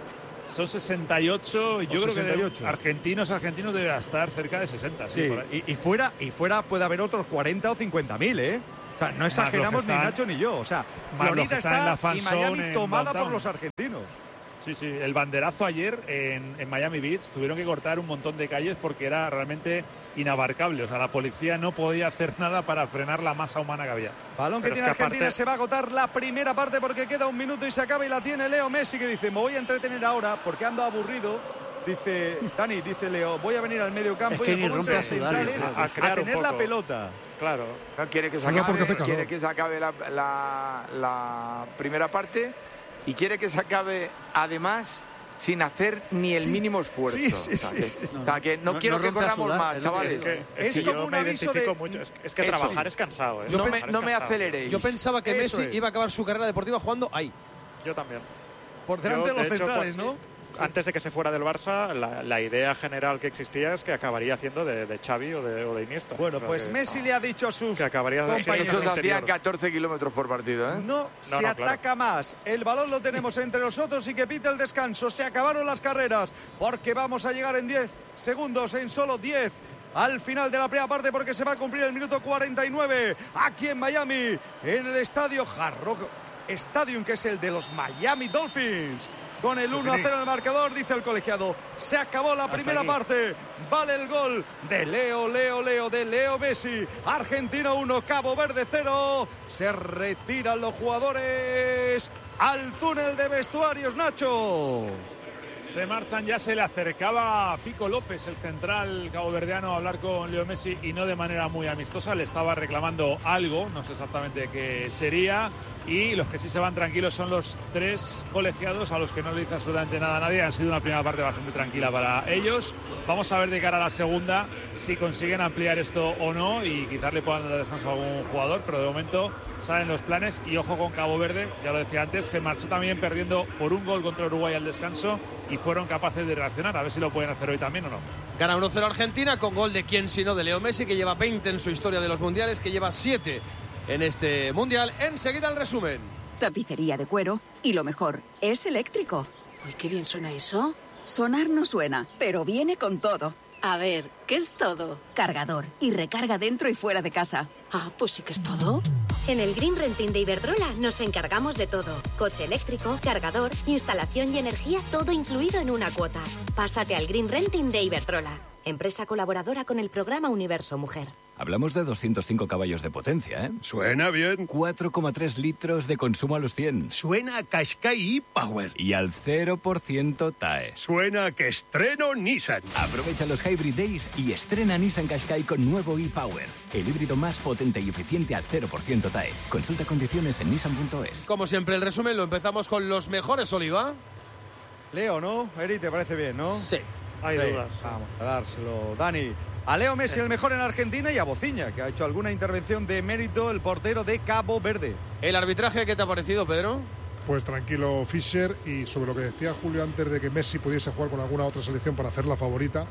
Son sesenta y ocho. Yo o creo sesenta y ocho. que de argentinos, argentinos debe estar cerca de sesenta. Sí, Sí, por ahí. y, y fuera y fuera puede haber otros cuarenta o cincuenta mil, ¿eh? O sea, no exageramos ni Nacho ni yo. O sea, Florida está y Miami tomada por los argentinos. Sí, sí, el banderazo ayer en, en Miami Beach tuvieron que cortar un montón de calles porque era realmente inabarcable. O sea, la policía no podía hacer nada para frenar la masa humana que había. Balón que Pero tiene es que Argentina, aparte... se va a agotar la primera parte porque queda un minuto y se acaba y la tiene Leo Messi, que dice, me voy a entretener ahora porque ando aburrido. Dice, Dani, dice Leo, voy a venir al medio campo es que y me pongo entre a las centrales a, a, a tener la pelota. Claro. Quiere que se acabe, quiere que se acabe la, la, la primera parte y quiere que se acabe además sin hacer ni el sí, mínimo esfuerzo. Sí, sí, o sea, que, sí. O sea, que no, no quiero no que corramos sudar, más, chavales. Es, que, es, es como un aviso de... mucho. Es, es que eso. Trabajar es cansado. ¿eh? Yo no me, no no me aceleréis. Yo pensaba que eso Messi es. iba a acabar su carrera deportiva jugando ahí. Yo también. Por delante Yo, de los de centrales, hecho, ¿no? Antes de que se fuera del Barça, la, la idea general que existía es que acabaría haciendo de, de Xavi o de, o de Iniesta. Bueno, o sea pues que, Messi no. le ha dicho a sus que acabaría compañeros. Esos hacían catorce kilómetros por partido, ¿eh? No, no se no, ataca claro. más. El balón lo tenemos entre nosotros y que pite el descanso. Se acabaron las carreras porque vamos a llegar en diez segundos, en solo diez. Al final de la primera parte porque se va a cumplir el minuto cuarenta y nueve aquí en Miami, en el estadio Hard Rock Stadium, que es el de los Miami Dolphins. Con el uno a cero en el marcador, dice el colegiado. Se acabó la primera parte. Vale el gol de Leo, Leo, Leo, de Leo Messi. Argentina uno, Cabo Verde cero. Se retiran los jugadores al túnel de vestuarios, Nacho. Se marchan, ya se le acercaba a Pico López, el central caboverdiano, a hablar con Leo Messi y no de manera muy amistosa. Le estaba reclamando algo, no sé exactamente qué sería. Y los que sí se van tranquilos son los tres colegiados a los que no le dice absolutamente nada a nadie. Han sido una primera parte bastante tranquila para ellos. Vamos a ver de cara a la segunda si consiguen ampliar esto o no y quizás le puedan dar descanso a algún jugador, pero de momento salen los planes y ojo con Cabo Verde, ya lo decía antes, se marchó también perdiendo por un gol contra Uruguay al descanso y fueron capaces de reaccionar, a ver si lo pueden hacer hoy también o no. Gana uno cero Argentina con gol de quién sino de Leo Messi, que lleva veinte en su historia de los mundiales, que lleva siete en este mundial. Enseguida el resumen. Tapicería de cuero y lo mejor, es eléctrico. Uy, qué bien suena eso. Sonar no suena, pero viene con todo. A ver, ¿qué es todo? Cargador y recarga dentro y fuera de casa. Ah, pues sí que es todo. En el Green Renting de Iberdrola nos encargamos de todo. Coche eléctrico, cargador, instalación y energía, todo incluido en una cuota. Pásate al Green Renting de Iberdrola, empresa colaboradora con el programa Universo Mujer. Hablamos de doscientos cinco caballos de potencia, ¿eh? Suena bien. cuatro coma tres litros de consumo a los cien. Suena a Qashqai e-Power. Y al cero por ciento T A E. Suena a que estreno Nissan. Aprovecha los Hybrid Days y estrena Nissan Qashqai con nuevo e-Power. El híbrido más potente y eficiente al cero por ciento T A E. Consulta condiciones en nissan punto es. Como siempre, el resumen lo empezamos con los mejores, Oliva. Leo, ¿no? Eri, ¿te parece bien, no? Sí. Hay sí. dudas. Vamos a dárselo. Dani. A Leo Messi, el mejor en Argentina, y a Bociña, que ha hecho alguna intervención de mérito, el portero de Cabo Verde. ¿El arbitraje qué te ha parecido, Pedro? Pues tranquilo, Fischer, y sobre lo que decía Julio antes de que Messi pudiese jugar con alguna otra selección para hacer la favorita,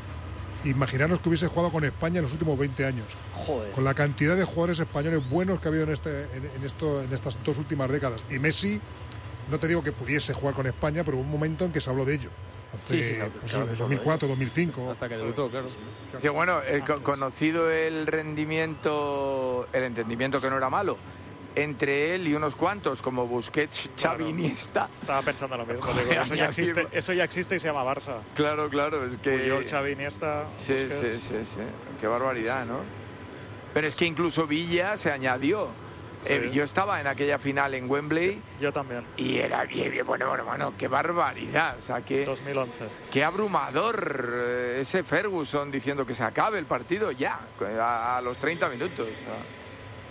imaginaros que hubiese jugado con España en los últimos veinte años. Joder. Con la cantidad de jugadores españoles buenos que ha habido en, este, en, en, esto, en estas dos últimas décadas. Y Messi, no te digo que pudiese jugar con España, pero hubo un momento en que se habló de ello. Hace, sí, sí, pues, claro, dos mil cuatro, dos mil cinco. Hasta que debutó, claro. Sí, bueno, el, conocido el rendimiento, el entendimiento que no era malo, entre él y unos cuantos, como Busquets, Xavi, Iniesta. Estaba pensando lo mismo. Digo, eso, ya existe, eso ya existe y se llama Barça. Claro, claro. Es que... Puyol, Xavi, Iniesta, sí, sí, sí, sí. Qué barbaridad, ¿no? Pero es que incluso Villa se añadió. Sí. Eh, yo estaba en aquella final en Wembley. Yo también. Y era bien, bien, bueno, bueno, bueno, qué barbaridad. O sea, que, dos mil once. Qué abrumador eh, ese Ferguson diciendo que se acabe el partido ya, a, a los treinta minutos. O sea.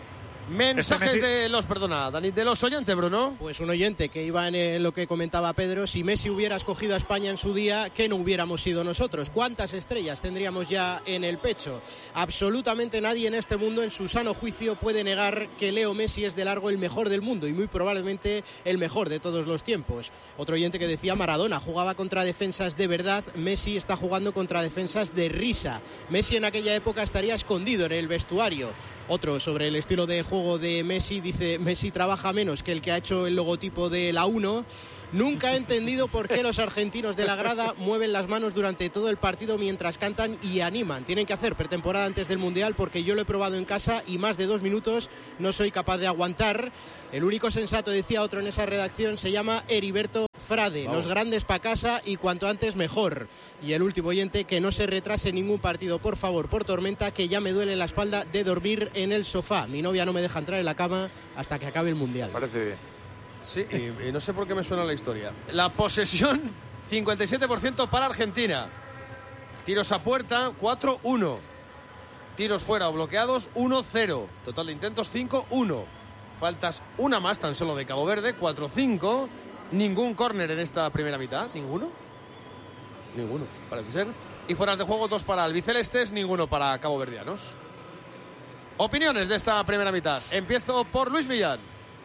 Mensajes de los, perdona, Dani, de los oyentes, Bruno. Pues un oyente que iba en lo que comentaba Pedro, si Messi hubiera escogido a España en su día, ¿qué no hubiéramos sido nosotros? ¿Cuántas estrellas tendríamos ya en el pecho? Absolutamente nadie en este mundo, en su sano juicio, puede negar que Leo Messi es de largo el mejor del mundo y muy probablemente el mejor de todos los tiempos. Otro oyente que decía Maradona jugaba contra defensas de verdad, Messi está jugando contra defensas de risa. Messi en aquella época estaría escondido en el vestuario. Otro sobre el estilo de juego de Messi dice: Messi trabaja menos que el que ha hecho el logotipo de la uno. Nunca he entendido por qué los argentinos de la grada mueven las manos durante todo el partido mientras cantan y animan. Tienen que hacer pretemporada antes del Mundial porque yo lo he probado en casa y más de dos minutos no soy capaz de aguantar. El único sensato, decía otro en esa redacción, se llama Heriberto Frade. Wow. Los grandes pa' casa y cuanto antes mejor. Y el último oyente, que no se retrase ningún partido, por favor, por tormenta, que ya me duele la espalda de dormir en el sofá. Mi novia no me deja entrar en la cama hasta que acabe el Mundial. Parece bien. Sí, y, y no sé por qué me suena la historia. La posesión, cincuenta y siete por ciento para Argentina. Tiros a puerta, cuatro uno. Tiros fuera o bloqueados, uno cero. Total de intentos, cinco uno. Faltas una más tan solo de Cabo Verde, cuatro cinco. Ningún córner en esta primera mitad, ninguno. Ninguno, parece ser. Y fueras de juego, dos para albicelestes, ninguno para caboverdianos. Opiniones de esta primera mitad. Empiezo por Luis Millán.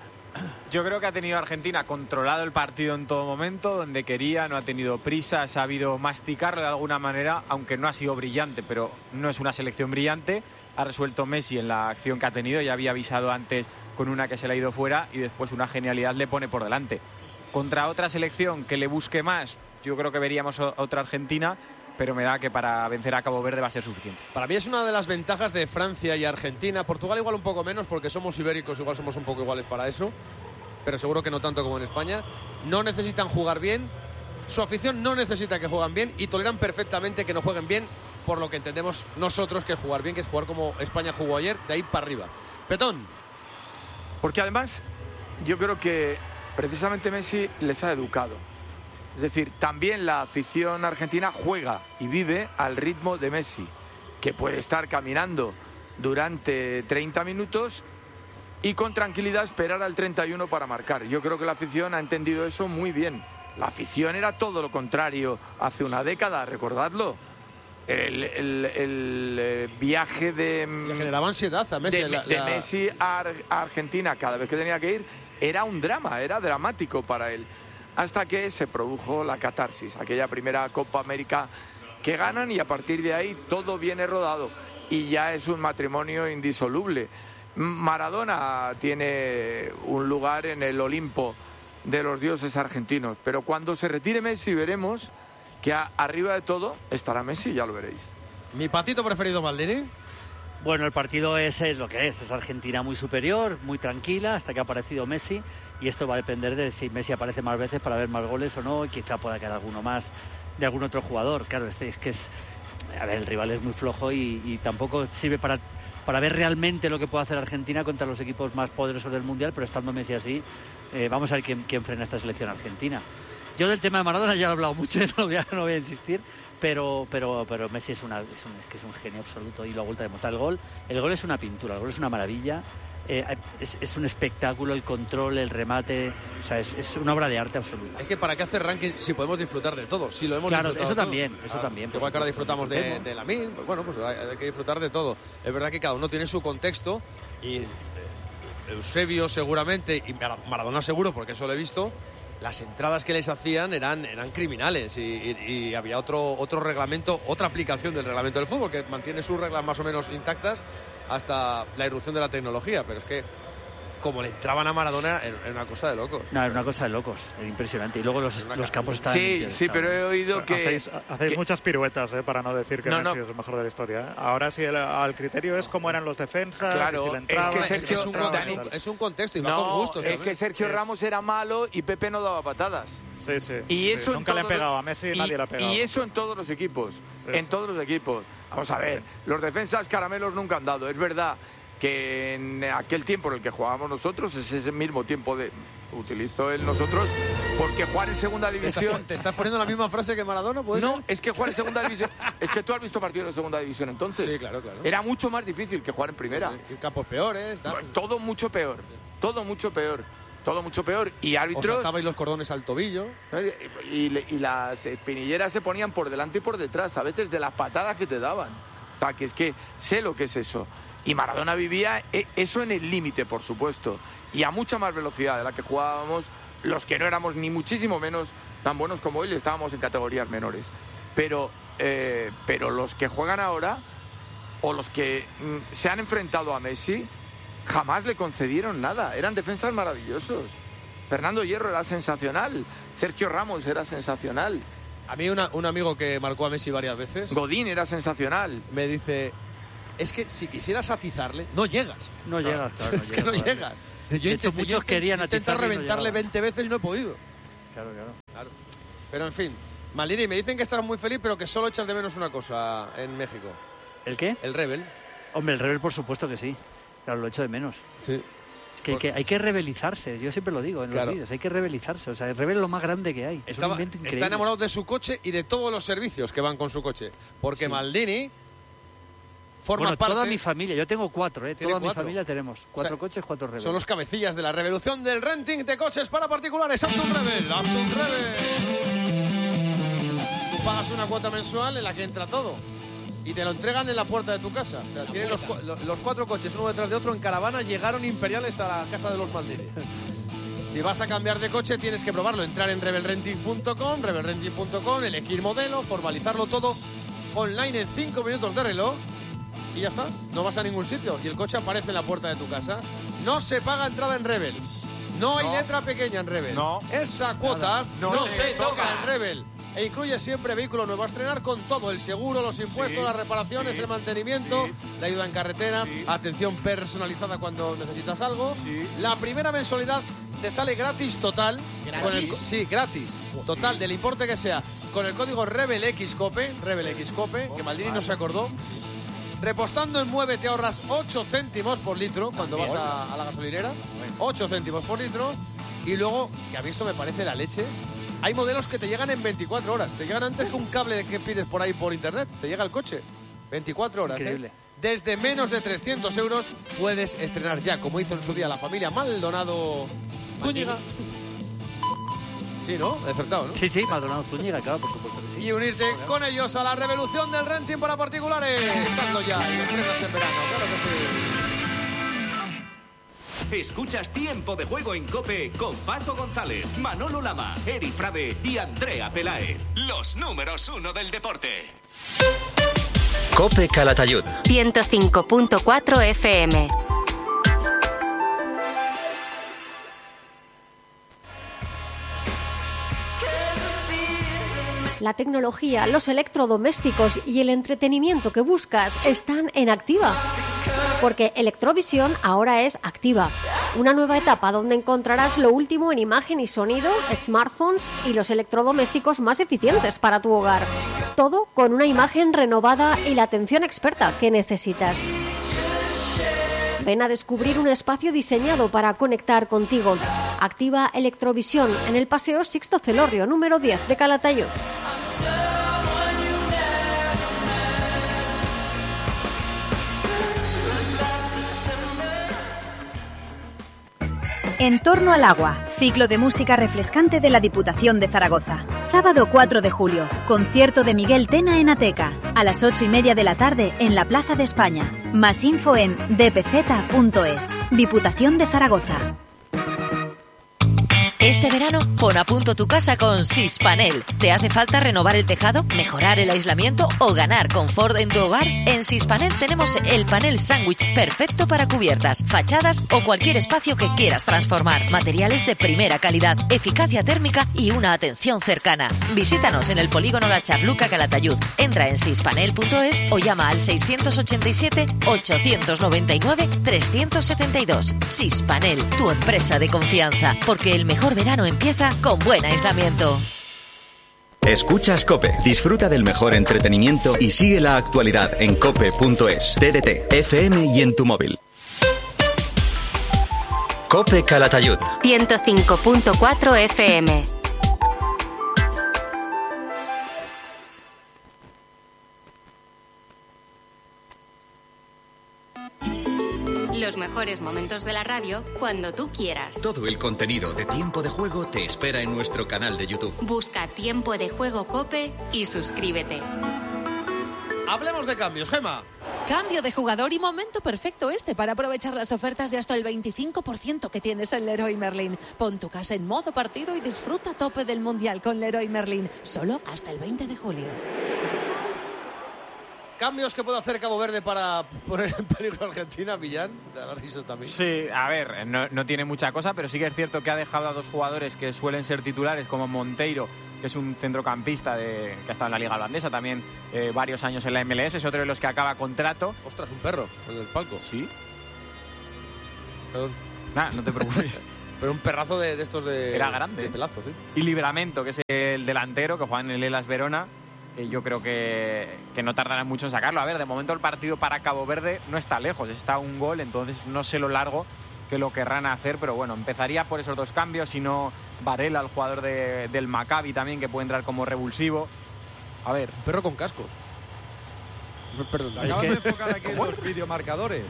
Yo creo que ha tenido Argentina controlado el partido en todo momento, donde quería, no ha tenido prisa, ha sabido masticarlo de alguna manera, aunque no ha sido brillante, pero no es una selección brillante. Ha resuelto Messi en la acción que ha tenido, ya había avisado antes con una que se le ha ido fuera y después una genialidad le pone por delante. Contra otra selección que le busque más, yo creo que veríamos otra Argentina, pero me da que para vencer a Cabo Verde va a ser suficiente. Para mí es una de las ventajas de Francia y Argentina. Portugal igual un poco menos porque somos ibéricos, igual somos un poco iguales para eso, pero seguro que no tanto como en España. No necesitan jugar bien, su afición no necesita que jueguen bien y toleran perfectamente que no jueguen bien, por lo que entendemos nosotros que es jugar bien, que es jugar como España jugó ayer, de ahí para arriba. Petón. Porque además yo creo que precisamente Messi les ha educado. Es decir, también la afición argentina juega y vive al ritmo de Messi, que puede estar caminando durante treinta minutos y con tranquilidad esperar al treinta y uno para marcar. Yo creo que la afición ha entendido eso muy bien. La afición era todo lo contrario hace una década, recordadlo. El, el, el viaje de, Le generaba ansiedad a Messi, de, la, de la... Messi a, a Argentina cada vez que tenía que ir era un drama, era dramático para él. Hasta que se produjo la catarsis, aquella primera Copa América que ganan y a partir de ahí todo viene rodado y ya es un matrimonio indisoluble. Maradona tiene un lugar en el Olimpo de los dioses argentinos, pero cuando se retire Messi veremos que a, arriba de todo estará Messi, ya lo veréis. ¿Mi patito preferido, Maldini? Bueno, el partido es, es lo que es, es Argentina muy superior, muy tranquila, hasta que ha aparecido Messi, y esto va a depender de si Messi aparece más veces para ver más goles o no, y quizá pueda quedar alguno más de algún otro jugador. Claro, este es que es, a ver, el rival es muy flojo y, y tampoco sirve para, para ver realmente lo que puede hacer Argentina contra los equipos más poderosos del Mundial, pero estando Messi así, eh, vamos a ver quién, quién frena esta selección argentina. Yo del tema de Maradona ya he hablado mucho, no voy a, no voy a insistir, pero, pero, pero Messi es, una, es, un, es que es un genio absoluto y lo ha vuelto a demostrar. El gol, el gol es una pintura, el gol es una maravilla, eh, es, es un espectáculo, el control, el remate, o sea, es, es una obra de arte absoluta. Es que para qué hacer ranking si podemos disfrutar de todo, si lo hemos claro, disfrutado eso también, todo. eso ah, también. Igual que ahora disfrutamos de, de Lamine, pues bueno, pues hay, hay que disfrutar de todo. Es verdad que cada uno tiene su contexto y eh, Eusebio seguramente, y Maradona seguro, porque eso lo he visto. Las entradas que les hacían eran, eran criminales y, y, y había otro, otro reglamento, otra aplicación del reglamento del fútbol que mantiene sus reglas más o menos intactas hasta la irrupción de la tecnología, pero es que como le entraban a Maradona era una cosa de locos. No, era una cosa de locos, era impresionante. Y luego los, los campos estaban... Sí, sí, pero he oído que... Hacéis, hacéis que... muchas piruetas eh, para no decir que no, Messi no. es el mejor de la historia. ¿eh? Ahora sí, el, el criterio es cómo eran los defensas, claro, si le entraba, es que Sergio... Es un, entraba, es, un, es un contexto y va no, con gustos. es que Sergio Ramos era malo y Pepe no daba patadas. Sí, sí. Y eso sí. Nunca le han pegado a Messi, y, nadie le ha pegado. Y eso en todos los equipos, sí, en sí. todos los equipos. Vamos a ver, los defensas caramelos nunca han dado. Es verdad que en aquel tiempo en el que jugábamos nosotros es ese mismo tiempo de... Utilizo el nosotros porque jugar en segunda división... ¿Te estás, te estás poniendo la misma frase que Maradona? ¿Puede no, ser? es que jugar en segunda división... Es que tú has visto partidos de segunda división entonces. Sí, claro, claro. Era mucho más difícil que jugar en primera. Sí, campos peores. Tal. Todo mucho peor. Todo mucho peor. Todo mucho peor. Y árbitros... Os atabais los cordones al tobillo. Y, y, y las espinilleras se ponían por delante y por detrás, a veces de las patadas que te daban. O sea, que es que sé lo que es eso. Y Maradona vivía eso en el límite, por supuesto. Y a mucha más velocidad de la que jugábamos los que no éramos ni muchísimo menos tan buenos como él, estábamos en categorías menores. Pero, eh, pero los que juegan ahora, o los que mm, se han enfrentado a Messi, jamás le concedieron nada. Eran defensas maravillosos. Fernando Hierro era sensacional, Sergio Ramos era sensacional. A mí una, un amigo que marcó a Messi varias veces, Godín era sensacional. Me dice, es que si quisieras atizarle, no llegas. No claro. llegas, claro. Es no que no llegas. llegas. Yo de hecho, muchos yo querían intentar reventarle no veinte veces y no he podido. Claro, claro, claro. Pero en fin, Maldini, me dicen que estarás muy feliz, pero que solo echas de menos una cosa en México. ¿El qué? El Rebel. Hombre, el Rebel por supuesto que sí. Claro, lo echo de menos. Sí. Es que, que hay que rebelizarse, yo siempre lo digo en claro. los vídeos, hay que rebelizarse. O sea, el Rebel es lo más grande que hay. Estaba, es un está enamorado de su coche y de todos los servicios que van con su coche. Porque sí. Maldini forma bueno, parte... toda mi familia, yo tengo cuatro, ¿eh? Toda cuatro? mi familia tenemos cuatro o sea, coches, cuatro Rebel. Son los cabecillas de la revolución del renting de coches para particulares. Anton Rebel, Anton Rebel. Tú pagas una cuota mensual en la que entra todo. Y te lo entregan en la puerta de tu casa. O sea, tienen los, los cuatro coches, uno detrás de otro, en caravana, llegaron imperiales a la casa de los Maldini. Si vas a cambiar de coche, tienes que probarlo. Entrar en rebel renting punto com, rebel renting punto com, elegir modelo, formalizarlo todo online en cinco minutos de reloj. Y ya está, no vas a ningún sitio. Y el coche aparece en la puerta de tu casa. No se paga entrada en Rebel. No hay no. letra pequeña en Rebel. No. Esa cuota no, no se, se toca en Rebel. E incluye siempre vehículo nuevo a estrenar con todo, el seguro, los impuestos, sí, las reparaciones, sí, el mantenimiento, sí, la ayuda en carretera, sí, atención personalizada cuando necesitas algo. Sí. La primera mensualidad te sale gratis total. ¿Gratis? Con el, sí, gratis. Total, del importe que sea. Con el código RebelXCope, RebelXCope, que Maldini no se acordó. Repostando en Mueve te ahorras ocho céntimos por litro cuando vas a, a la gasolinera. ocho céntimos por litro. Y luego, que a mí esto me parece la leche, hay modelos que te llegan en veinticuatro horas. Te llegan antes que un cable que pides por ahí por internet. Te llega el coche. veinticuatro horas, increíble. ¿eh? Desde menos de trescientos euros puedes estrenar ya, como hizo en su día la familia Maldonado Zúñiga. Sí, ¿no? He acertado, ¿no? Sí, sí, Maldonado Zúñiga, claro, por supuesto que sí. Y unirte claro. con ellos a la revolución del renting para particulares. Saldo ya y estrenas en verano, claro que sí. Escuchas Tiempo de Juego en COPE con Paco González, Manolo Lama, Eri Frade y Andrea Peláez. Los números uno del deporte. COPE Calatayud. ciento cinco punto cuatro F M. La tecnología, los electrodomésticos y el entretenimiento que buscas están en Activa. Porque Electrovisión ahora es Activa. Una nueva etapa donde encontrarás lo último en imagen y sonido, smartphones y los electrodomésticos más eficientes para tu hogar. Todo con una imagen renovada y la atención experta que necesitas. Ven a descubrir un espacio diseñado para conectar contigo. Activa Electrovisión en el Paseo Sixto Celorrio, número diez de Calatayud. En torno al agua, ciclo de música refrescante de la Diputación de Zaragoza. Sábado cuatro de julio, concierto de Miguel Tena en Ateca, a las ocho y media de la tarde en la Plaza de España. Más info en d p z punto es. Diputación de Zaragoza. Este verano, pon a punto tu casa con Sispanel. ¿Te hace falta renovar el tejado, mejorar el aislamiento o ganar confort en tu hogar? En Sispanel tenemos el panel sándwich perfecto para cubiertas, fachadas o cualquier espacio que quieras transformar. Materiales de primera calidad, eficacia térmica y una atención cercana. Visítanos en el polígono La Charluca, Calatayud. Entra en sispanel punto es o llama al seiscientos ochenta y siete, ochocientos noventa y nueve, trescientos setenta y dos. Sispanel, tu empresa de confianza, porque el mejor verano empieza con buen aislamiento. Escuchas COPE. Disfruta del mejor entretenimiento y sigue la actualidad en cope punto es, T D T, F M y en tu móvil. COPE Calatayud. ciento cinco punto cuatro F M. Los mejores momentos de la radio cuando tú quieras. Todo el contenido de Tiempo de Juego te espera en nuestro canal de YouTube. Busca Tiempo de Juego COPE y suscríbete. Hablemos de cambios, Gema. Cambio de jugador y momento perfecto este para aprovechar las ofertas de hasta el veinticinco por ciento que tienes en Leroy Merlin. Pon tu casa en modo partido y disfruta a tope del Mundial con Leroy Merlin. Solo hasta el veinte de julio. cambios que puede hacer Cabo Verde para poner en peligro a Argentina, Millán. De las risas también. Sí, a ver, no, no tiene mucha cosa, pero sí que es cierto que ha dejado a dos jugadores que suelen ser titulares, como Monteiro, que es un centrocampista de, que ha estado en la Liga Holandesa también eh, varios años en la M L S, es otro de los que acaba contrato. Ostras, un perro, el del palco. Sí. Perdón. Nah, no te preocupes. Pero un perrazo de, de estos de... Era grande. De pelazo, sí. Y Libramento, que es el delantero que juega en el Hellas Verona, que yo creo que, que no tardará mucho en sacarlo. A ver, de momento el partido para Cabo Verde no está lejos, está a un gol, entonces no sé lo largo que lo querrán hacer, pero bueno, empezaría por esos dos cambios, si no Varela, el jugador de, del Maccabi también, que puede entrar como revulsivo. A ver. Un perro con casco. Perdón. Acabas que... de enfocar aquí en los videomarcadores.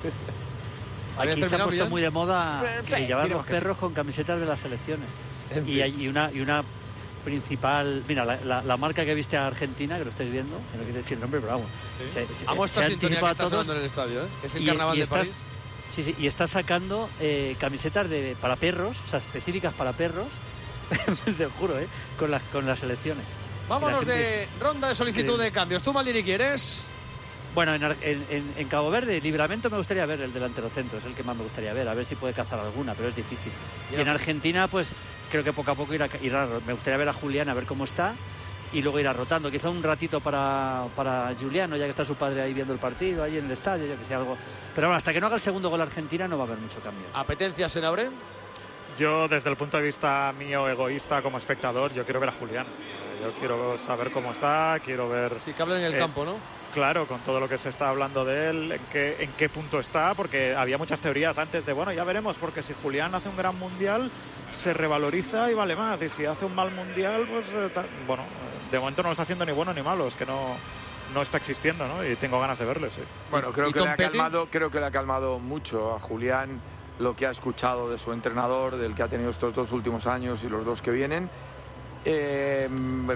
Aquí se ha puesto bien? muy de moda que llevar los perros sí. con camisetas de las selecciones. Y hay una, y una principal... Mira, la, la, la marca que viste a Argentina, que lo estáis viendo, que no quiero decir el nombre, pero vamos. ¿Sí? Se, se, Amo esta sintonía que está sonando en el estadio, ¿eh? Es el y, carnaval y de estás, París. Sí, sí, y está sacando eh, camisetas de, para perros, o sea, específicas para perros, te juro, ¿eh? Con las, con las selecciones. Vámonos de es, ronda de solicitud de cambios. ¿Tú, Maldini, quieres...? Bueno, en, en, en Cabo Verde, Libramento me gustaría ver el delantero centro, es el que más me gustaría ver, a ver si puede cazar alguna, pero es difícil. Y en Argentina, pues creo que poco a poco irá, irá, me gustaría ver a Julián, a ver cómo está, y luego irá rotando. Quizá un ratito para, para Juliano, ya que está su padre ahí viendo el partido, ahí en el estadio, yo que sé, algo. Pero bueno, hasta que no haga el segundo gol Argentina no va a haber mucho cambio. ¿Apetencia, Senabre? Yo, desde el punto de vista mío, egoísta, como espectador, yo quiero ver a Julián. Yo quiero saber cómo está, quiero ver... Sí, que hablen en el eh, campo, ¿no? Claro, con todo lo que se está hablando de él, en qué, en qué punto está, porque había muchas teorías antes de, bueno, ya veremos, porque si Julián hace un gran mundial, se revaloriza y vale más, y si hace un mal mundial, pues, eh, bueno, de momento no lo está haciendo ni bueno ni malo, es que no, no está existiendo, ¿no? Y tengo ganas de verle, sí. Bueno, creo que, le ha calmado, creo que le ha calmado mucho a Julián lo que ha escuchado de su entrenador, del que ha tenido estos dos últimos años y los dos que vienen. Eh,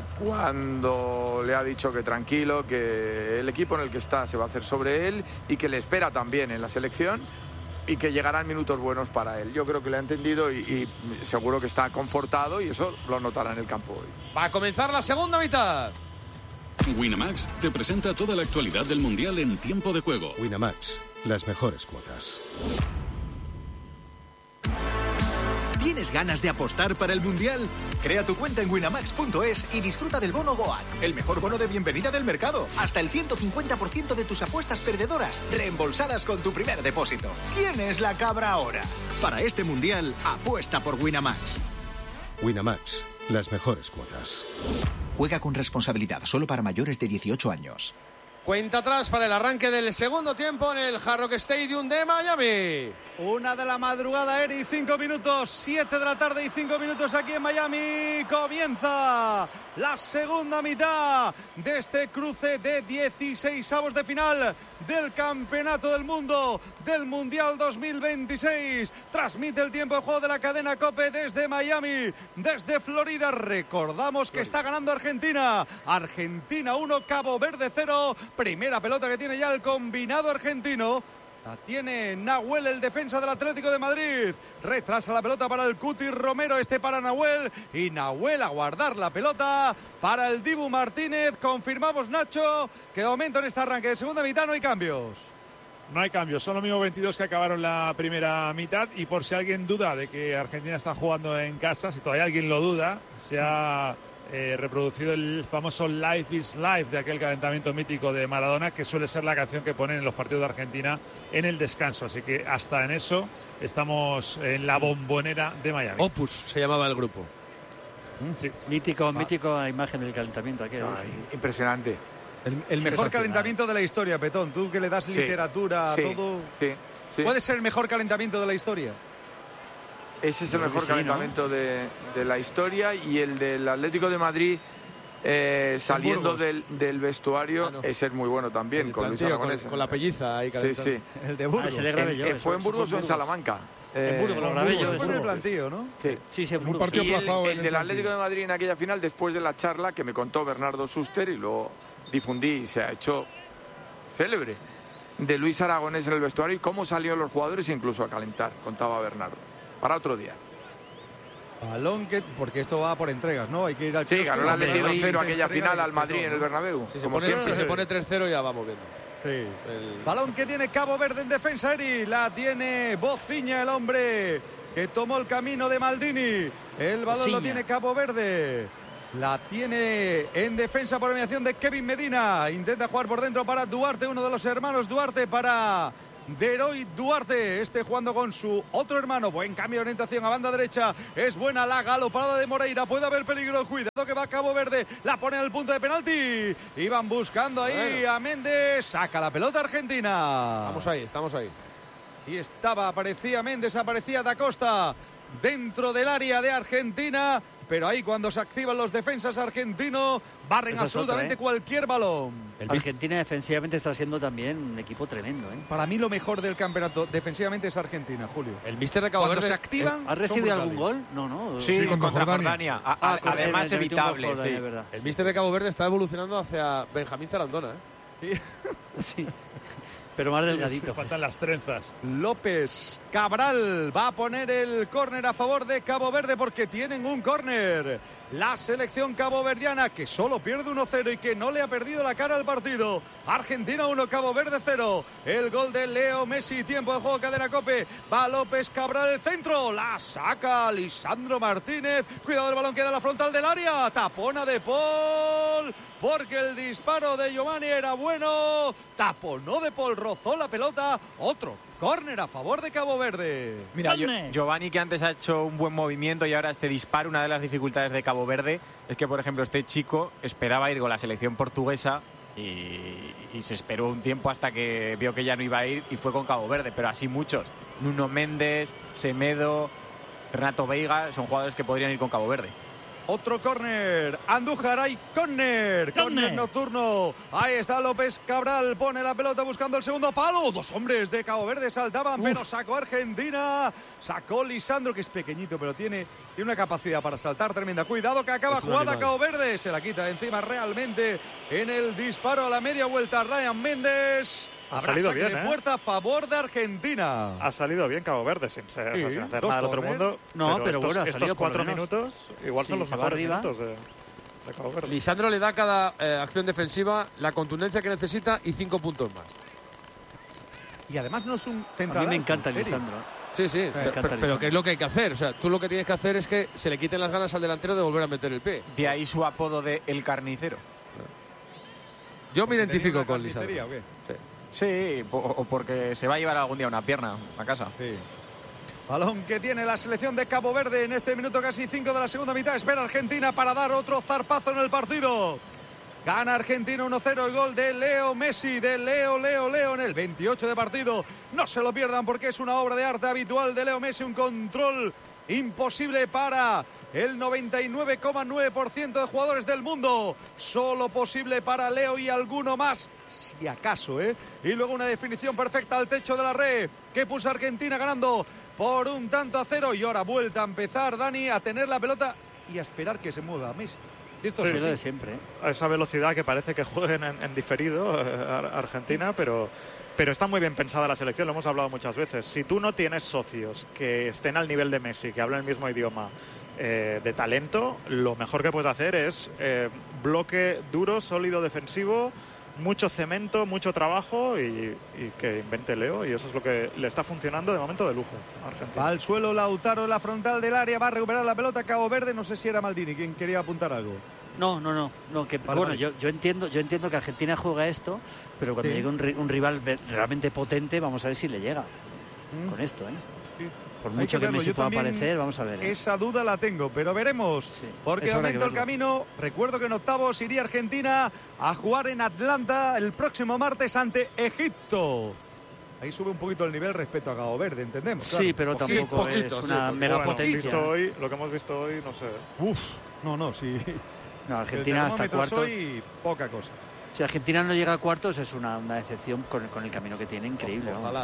cuando le ha dicho que tranquilo, que el equipo en el que está se va a hacer sobre él y que le espera también en la selección y que llegarán minutos buenos para él. Yo creo que le ha entendido y, y seguro que está confortado y eso lo notará en el campo hoy. Va a comenzar la segunda mitad. Winamax te presenta toda la actualidad del Mundial en tiempo de juego. Winamax, las mejores cuotas. ¿Tienes ganas de apostar para el Mundial? Crea tu cuenta en winamax punto es y disfruta del bono Goat, el mejor bono de bienvenida del mercado. Hasta el ciento cincuenta por ciento de tus apuestas perdedoras reembolsadas con tu primer depósito. ¿Quién es la cabra ahora? Para este Mundial, apuesta por Winamax. Winamax, las mejores cuotas. Juega con responsabilidad, solo para mayores de dieciocho años. Cuenta atrás para el arranque del segundo tiempo en el Hard Rock Stadium de Miami. Una de la madrugada, Eri, cinco minutos, siete de la tarde y cinco minutos aquí en Miami. Comienza la segunda mitad de este cruce de dieciseisavos de final del Campeonato del Mundo del Mundial dos mil veintiséis. Transmite el tiempo de juego de la cadena COPE desde Miami, desde Florida. Recordamos que está ganando Argentina. Argentina uno, Cabo Verde cero. Primera pelota que tiene ya el combinado argentino. La tiene Nahuel, el defensa del Atlético de Madrid. Retrasa la pelota para el Cuti Romero, este para Nahuel. Y Nahuel a guardar la pelota para el Dibu Martínez. Confirmamos, Nacho, que de momento en este arranque de segunda mitad no hay cambios. No hay cambios, son los mismos veintidós que acabaron la primera mitad. Y por si alguien duda de que Argentina está jugando en casa, si todavía alguien lo duda, se ha... Eh, reproducido el famoso Life is Life de aquel calentamiento mítico de Maradona, que suele ser la canción que ponen en los partidos de Argentina en el descanso, así que hasta en eso estamos en la bombonera de Miami. Opus se llamaba el grupo. Sí. Mítico, ah. mítico imagen del calentamiento aquel, no, sí. Impresionante. El, el mejor calentamiento de la historia, Petón, tú que le das sí. literatura a sí. todo. Sí. Sí. ¿Puede ser el mejor calentamiento de la historia? Ese es el mejor sí, calentamiento ¿no? de, de la historia, y el del Atlético de Madrid eh, saliendo del, del vestuario ah, no. ese es muy bueno también, el con Luis Aragonés. Con, con la pelliza ahí calentando. Sí, sí. El de Burgos. Ah, en, yo, fue en Burgos o en Salamanca. En Burgos, lo grabé yo. Fue en el plantío, ¿no? Sí, sí, sí en un partido aplazado. El, el del Atlético de Madrid en aquella final, después de la charla que me contó Bernardo Suster y lo difundí y se ha hecho célebre, de Luis Aragonés en el vestuario y cómo salieron los jugadores incluso a calentar, contaba Bernardo. Para otro día. Balón que, porque esto va por entregas, ¿no? Hay que ir al Sí, ganó el Atleti dos cero aquella final al Madrid en el Bernabéu. Si se pone, si se pone tres cero ya vamos viendo. Sí. El... Balón que tiene Cabo Verde en defensa, Eri. La tiene Bociña, el hombre que tomó el camino de Maldini. El balón Bociña. Lo tiene Cabo Verde. La tiene en defensa por mediación de Kevin Medina. Intenta jugar por dentro para Duarte, uno de los hermanos Duarte para Deroy Duarte. Este jugando con su otro hermano. Buen cambio de orientación a banda derecha. Es buena la galopada de Moreira. Puede haber peligro. Cuidado que va Cabo Verde. La pone al punto de penalti. Iban buscando ahí bueno. a Méndez. Saca la pelota Argentina. Estamos ahí, estamos ahí. Y estaba, aparecía Méndez, aparecía Da Costa dentro del área de Argentina. Pero ahí cuando se activan los defensas argentinos, barren Esa absolutamente otra, ¿eh? cualquier balón. El Argentina defensivamente está siendo también un equipo tremendo, ¿eh? Para mí lo mejor del campeonato defensivamente es Argentina, Julio. El míster de Cabo Cuando Verde se activan, ¿Ha recibido algún gol? No, no. Sí, sí contra, contra Jordania. Jordania. A, a, ah, además evitable, Jordania, sí. Verdad. El míster de Cabo Verde está evolucionando hacia Benjamín Zarandona, ¿eh? Sí. sí. Pero más delgadito. Sí, faltan las trenzas. López Cabral va a poner el córner a favor de Cabo Verde porque tienen un córner. La selección caboverdiana que solo pierde uno cero y que no le ha perdido la cara al partido. Argentina uno, Cabo Verde cero. El gol de Leo Messi, tiempo de juego, cadena Cope. Va López Cabral, el centro. La saca Lisandro Martínez. Cuidado, el balón queda en la frontal del área. Tapona de Paul. Porque el disparo de Giovanni era bueno. Taponó de Paul, rozó la pelota. Otro córner a favor de Cabo Verde. Mira, yo, Giovanni, que antes ha hecho un buen movimiento y ahora este disparo, una de las dificultades de Cabo Verde es que, por ejemplo, este chico esperaba ir con la selección portuguesa y, y se esperó un tiempo hasta que vio que ya no iba a ir y fue con Cabo Verde, pero así muchos. Nuno Méndez, Semedo, Renato Veiga, son jugadores que podrían ir con Cabo Verde. Otro córner, Andújar, hay córner, córner nocturno. Ahí está López Cabral, pone la pelota buscando el segundo palo. Dos hombres de Cabo Verde saltaban, Uf. pero sacó Argentina. Sacó Lisandro, que es pequeñito, pero tiene, tiene una capacidad para saltar tremenda. Cuidado que acaba jugada Cabo Verde. Se la quita de encima realmente en el disparo a la media vuelta. Ryan Méndez. Ha salido bien, de ¿eh? puerta a favor de Argentina. Ha salido bien Cabo Verde, sin, ser, sí, sin hacer nada del otro mundo. No, pero, pero estos, bueno, estos cuatro minutos igual sí, son los mejores minutos de, de Cabo Verde. Lisandro le da a cada eh, acción defensiva la contundencia que necesita y cinco puntos más. Y además no es un central. A mí me encanta Lisandro. Sí, sí, eh, pero, pero, pero ¿qué es lo que hay que hacer? O sea, tú lo que tienes que hacer es que se le quiten las ganas al delantero de volver a meter el pie. De ahí su apodo de El Carnicero. Yo me identifico con Lisandro. ¿O qué? Sí. Sí, o porque se va a llevar algún día una pierna a casa. Sí. Balón que tiene la selección de Cabo Verde en este minuto casi cinco de la segunda mitad. Espera Argentina para dar otro zarpazo en el partido. Gana Argentina uno cero, el gol de Leo Messi, de Leo, Leo, Leo en el veintiocho de partido. No se lo pierdan porque es una obra de arte habitual de Leo Messi, un control imposible para el noventa y nueve coma nueve por ciento de jugadores del mundo. Solo posible para Leo y alguno más, si acaso, ¿eh? Y luego una definición perfecta al techo de la red que puso a Argentina ganando por un tanto a cero. Y ahora vuelta a empezar, Dani, a tener la pelota y a esperar que se mueva Messi. Esto sí, es de siempre, ¿eh? A esa velocidad que parece que jueguen en, en diferido eh, Argentina, pero... Pero está muy bien pensada la selección, lo hemos hablado muchas veces. Si tú no tienes socios que estén al nivel de Messi, que hablen el mismo idioma, eh, de talento, lo mejor que puedes hacer es eh, bloque duro, sólido, defensivo, mucho cemento, mucho trabajo y, y que invente Leo. Y eso es lo que le está funcionando de momento de lujo a Argentina. Va al suelo Lautaro, la frontal del área, va a recuperar la pelota Cabo Verde. No sé si era Maldini quien quería apuntar algo. No, no, no, no que, vale, bueno, vale. Yo, yo entiendo, yo entiendo que Argentina juega esto, pero cuando sí. llegue un, un rival realmente potente, vamos a ver si le llega mm. con esto, ¿eh? Sí. Por mucho que, que Messi pueda aparecer, vamos a ver. ¿eh? Esa duda la tengo, pero veremos, sí. porque de momento el camino. Recuerdo que en octavos iría Argentina a jugar en Atlanta el próximo martes ante Egipto. Ahí sube un poquito el nivel respecto a Cabo Verde, entendemos. Sí, claro. pero tampoco sí, poquito, es una sí, mega bueno, potencia. Hoy, lo que hemos visto hoy, no sé. Uf, no, no, sí. No, Argentina hasta cuartos. Hoy, poca cosa. Si Argentina no llega a cuartos es una, una decepción con, con el camino que tiene, increíble. Ojalá.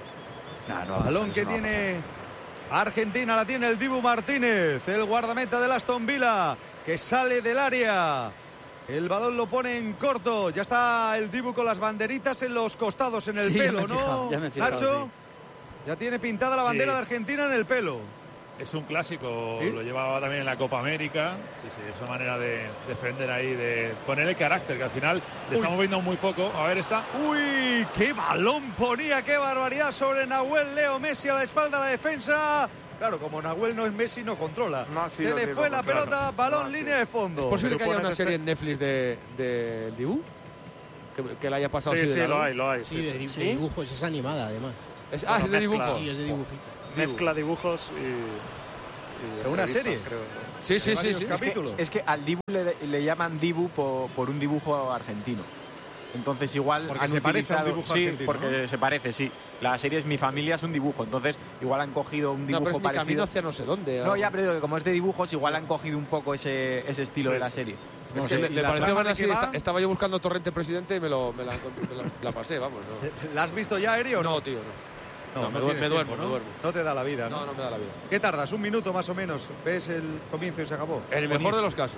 No, no, balón no, que no tiene Argentina, la tiene el Dibu Martínez, el guardameta del Aston Villa, que sale del área. El balón lo pone en corto. Ya está el Dibu con las banderitas en los costados, en el sí, pelo, ya ¿no? Fijado, ya me he fijado, Nacho, sí. Ya tiene pintada la bandera sí. de Argentina en el pelo. Es un clásico, ¿Sí? Lo llevaba también en la Copa América. Sí, sí, es una manera de defender ahí, de ponerle carácter, que al final le estamos viendo muy poco. A ver, está. ¡Uy! ¡Qué balón ponía! ¡Qué barbaridad sobre Nahuel Leo Messi a la espalda de la defensa! Claro, como Nahuel no es Messi, no controla. No, sí, Se le digo, fue la claro. pelota, balón, No, sí. línea de fondo. ¿Es posible que haya una este- serie en Netflix de, de Dibu? Que, que la haya pasado Sí, así de sí, largo? lo hay, lo hay. Sí, sí, de, sí. di- ¿Sí? de dibujos, es animada además. Es, ah, Bueno, es de mezcla. dibujo. Sí, es de dibujito. Mezcla dibujos y... y ¿Pero una entrevistas, serie? creo. Sí, sí, sí, varios sí. Es que, capítulos. es que al Dibu le, le llaman Dibu por, por un dibujo argentino. Entonces igual Porque han se parece a un utilizado- dibujo sí, argentino, porque ¿no? se parece, sí. La serie es Mi familia es un dibujo, entonces igual han cogido un No, dibujo pero es mi camino parecido. hacia no sé dónde. No, o- ya, pero digo que como es de dibujos, igual han cogido un poco ese, ese estilo Sí, de la sí. serie. Es No que sé, me, ¿y me la pareció trama más de así. qué va? esta- estaba yo buscando Torrente Presidente y me, lo, me, la, me la, la pasé, vamos. No, ¿La has visto ya, Eri, o no? no tío, no. No, no, me no duer- tienes me duermo, tiempo, me ¿no? duermo. No te da la vida, ¿no? No, no me da la vida. ¿Qué tardas? ¿Un minuto más o menos? ¿Ves el comienzo y se acabó? En el mejor de los casos.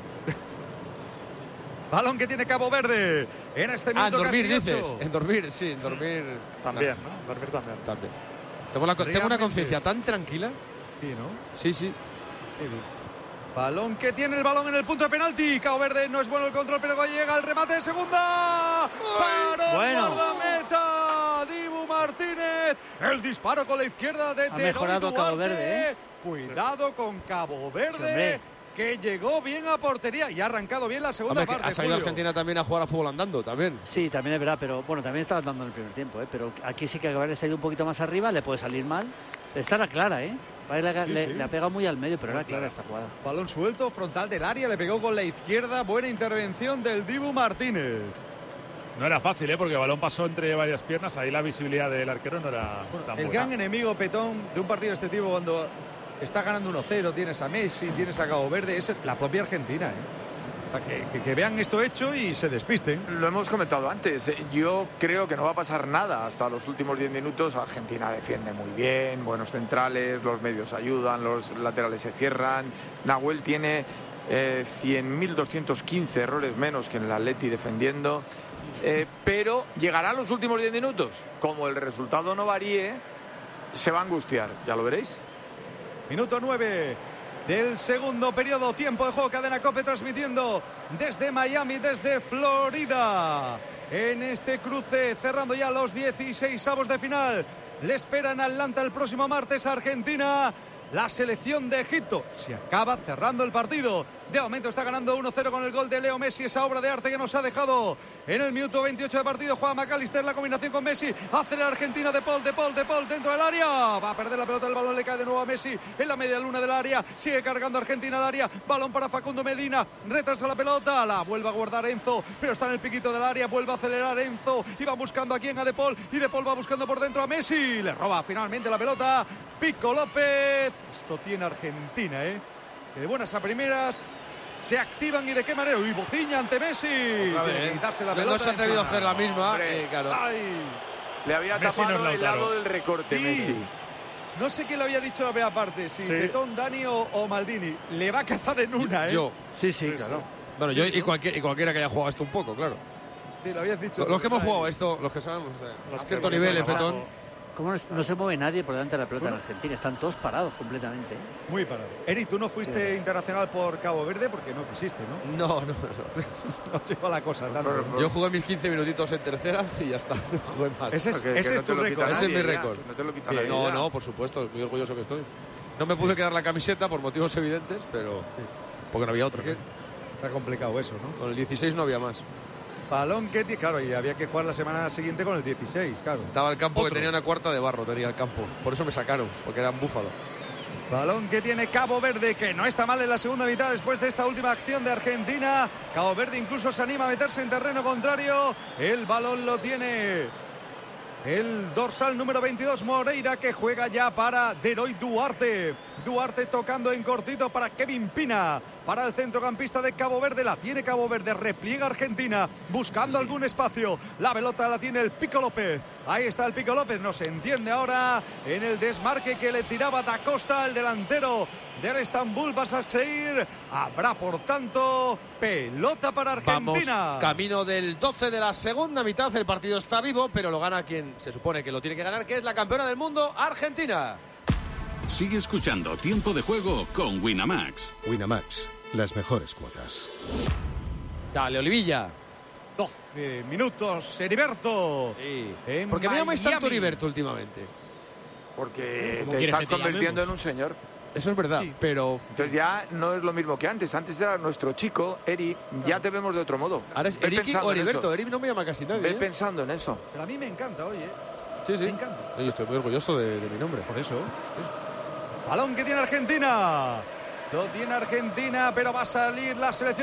Balón que tiene Cabo Verde. En este Ah, en minuto dormir, casi dices. ocho. En dormir, sí, en dormir. También, ¿no? Dormir también. También. Tengo, la, tengo una Realmente. conciencia tan tranquila. Sí, ¿no? Sí, sí. Qué bien. Balón que tiene el balón en el punto de penalti. Cabo Verde no es bueno el control, pero llega el remate de segunda. Paró Bueno. guardameta. Dibu Martínez. El disparo con la izquierda de Ha Teroy mejorado Cabo Duarte. Verde, ¿eh? Cuidado con Cabo Sí, Verde. hombre. Que llegó bien a portería y ha arrancado bien la segunda Hombre, que parte. ha salido Julio. Argentina también a jugar a fútbol andando, también. Sí, también es verdad, pero bueno, también estaba dando en el primer tiempo, ¿eh? Pero aquí sí que haber salido un poquito más arriba, le puede salir mal. Esta era clara, ¿eh? Le, Sí, le- sí. le ha pegado muy al medio, pero era clara esta jugada. Balón suelto, frontal del área, le pegó con la izquierda. Buena intervención del Dibu Martínez. No era fácil, ¿eh? Porque el balón pasó entre varias piernas. Ahí la visibilidad del arquero no era tan El buena. gran enemigo, Petón, de un partido de este tipo, cuando está ganando uno cero, tienes a Messi, tienes a Cabo Verde, es la propia Argentina, ¿eh? O sea, que, que- que vean esto hecho y se despisten. Lo hemos comentado antes. Yo creo que no va a pasar nada hasta los últimos diez minutos. Argentina defiende muy bien, buenos centrales, los medios ayudan, los laterales se cierran. Nahuel tiene eh, cien mil doscientos quince errores menos que en el Atleti defendiendo. Eh, pero llegará a los últimos diez minutos. Como el resultado no varíe, se va a angustiar. Ya lo veréis. Minuto nueve del segundo periodo, tiempo de juego, Cadena COPE transmitiendo desde Miami, desde Florida. En este cruce, cerrando ya los dieciséis avos de final. Le espera en Atlanta el próximo martes a Argentina. La selección de Egipto se acaba cerrando el partido. De momento está ganando uno cero con el gol de Leo Messi, esa obra de arte que nos ha dejado en el minuto veintiocho de partido. Juega McAllister, la combinación con Messi. Hace la Argentina de Paul, de Paul, de Paul dentro del área. Va a perder la pelota, el balón le cae de nuevo a Messi en la media luna del área. Sigue cargando Argentina al área. Balón para Facundo Medina. Retrasa la pelota, la vuelve a guardar Enzo, pero está en el piquito del área. Vuelve a acelerar Enzo y va buscando a quien, a De Paul. Y De Paul va buscando por dentro a Messi. Le roba finalmente la pelota Pico López. Esto tiene Argentina, ¿eh? Que de buenas a primeras se activan y de qué manera. Uy, bociña ante Messi. Otra vez, Tiene que ¿eh? quitarse la No pelota. se ha atrevido a encima. hacer la misma. Hombre. eh, claro. Ay. Le había Messi no tapado es el Lautaro. lado del recorte, Sí. Messi. No sé quién lo había dicho la primera parte, si Sí. Petón, Dani o, o Maldini. Le va a cazar en una, ¿eh? Yo. Sí, sí, claro. Bueno, yo y, cualquier, y cualquiera que haya jugado esto un poco, claro. Sí, lo habías dicho. Los, los que hemos Ay. jugado esto, los que sabemos, o sea, Los a que cierto hemos nivel, el jugado. petón. ¿Cómo no, no se mueve nadie por delante de la pelota en Argentina? Están todos parados completamente, ¿eh? Muy parado. Eri, tú no fuiste Sí. internacional por Cabo Verde porque no quisiste, ¿no? No, no, no. No llegó la cosa tanto. Yo jugué mis quince minutitos en tercera y ya está. No jugué más. Ese es, Que- que ese no es te tu lo récord. quita Ese es nadie mi ya, récord. que No te lo quita Bien. nadie No, ya. no, por supuesto, muy orgulloso que estoy. No me pude quedar la camiseta por motivos evidentes, pero porque no había otra. Porque Está complicado eso, ¿no? Con el dieciséis no había más. Balón que tiene, claro, y había que jugar la semana siguiente con el dieciséis, claro. Estaba el campo Otro. que tenía una cuarta de barro, tenía el campo. Por eso me sacaron, porque era un búfalo. Balón que tiene Cabo Verde, que no está mal en la segunda mitad después de esta última acción de Argentina. Cabo Verde incluso se anima a meterse en terreno contrario. El balón lo tiene el dorsal número veintidós, Moreira, que juega ya para Deroy Duarte. Duarte tocando en cortito para Kevin Pina. Para el centrocampista de Cabo Verde, la tiene Cabo Verde, repliega Argentina, buscando algún espacio. La pelota la tiene el Pico López. Ahí está el Pico López, no se entiende ahora en el desmarque que le tiraba Da Costa, el delantero del Estambul Basaksehir. Habrá, por tanto, pelota para Vamos Argentina. camino del doce de la segunda mitad. El partido está vivo, pero lo gana quien se supone que lo tiene que ganar, que es la campeona del mundo, Argentina. Sigue escuchando Tiempo de Juego con Winamax. Winamax, las mejores cuotas. Dale, Olivilla. doce minutos, Heriberto. Sí. En ¿Por qué me llamáis tanto Miami. Heriberto últimamente? Porque ¿Cómo te quieres estás que te convirtiendo llamemos? en un señor. Eso es verdad, pero... Entonces ya no es lo mismo que antes. Antes era nuestro chico, Eri. Ya te vemos de otro modo. Ahora es Ve Eriki pensando o en Heriberto. eso. Eri no me llama casi nadie. Ve ¿eh? pensando en eso. Pero a mí me encanta, oye. Sí, sí. Me encanta. Oye, estoy muy orgulloso de, de mi nombre. Por eso. eso. Balón que tiene Argentina. Lo tiene Argentina, pero va a salir la selección.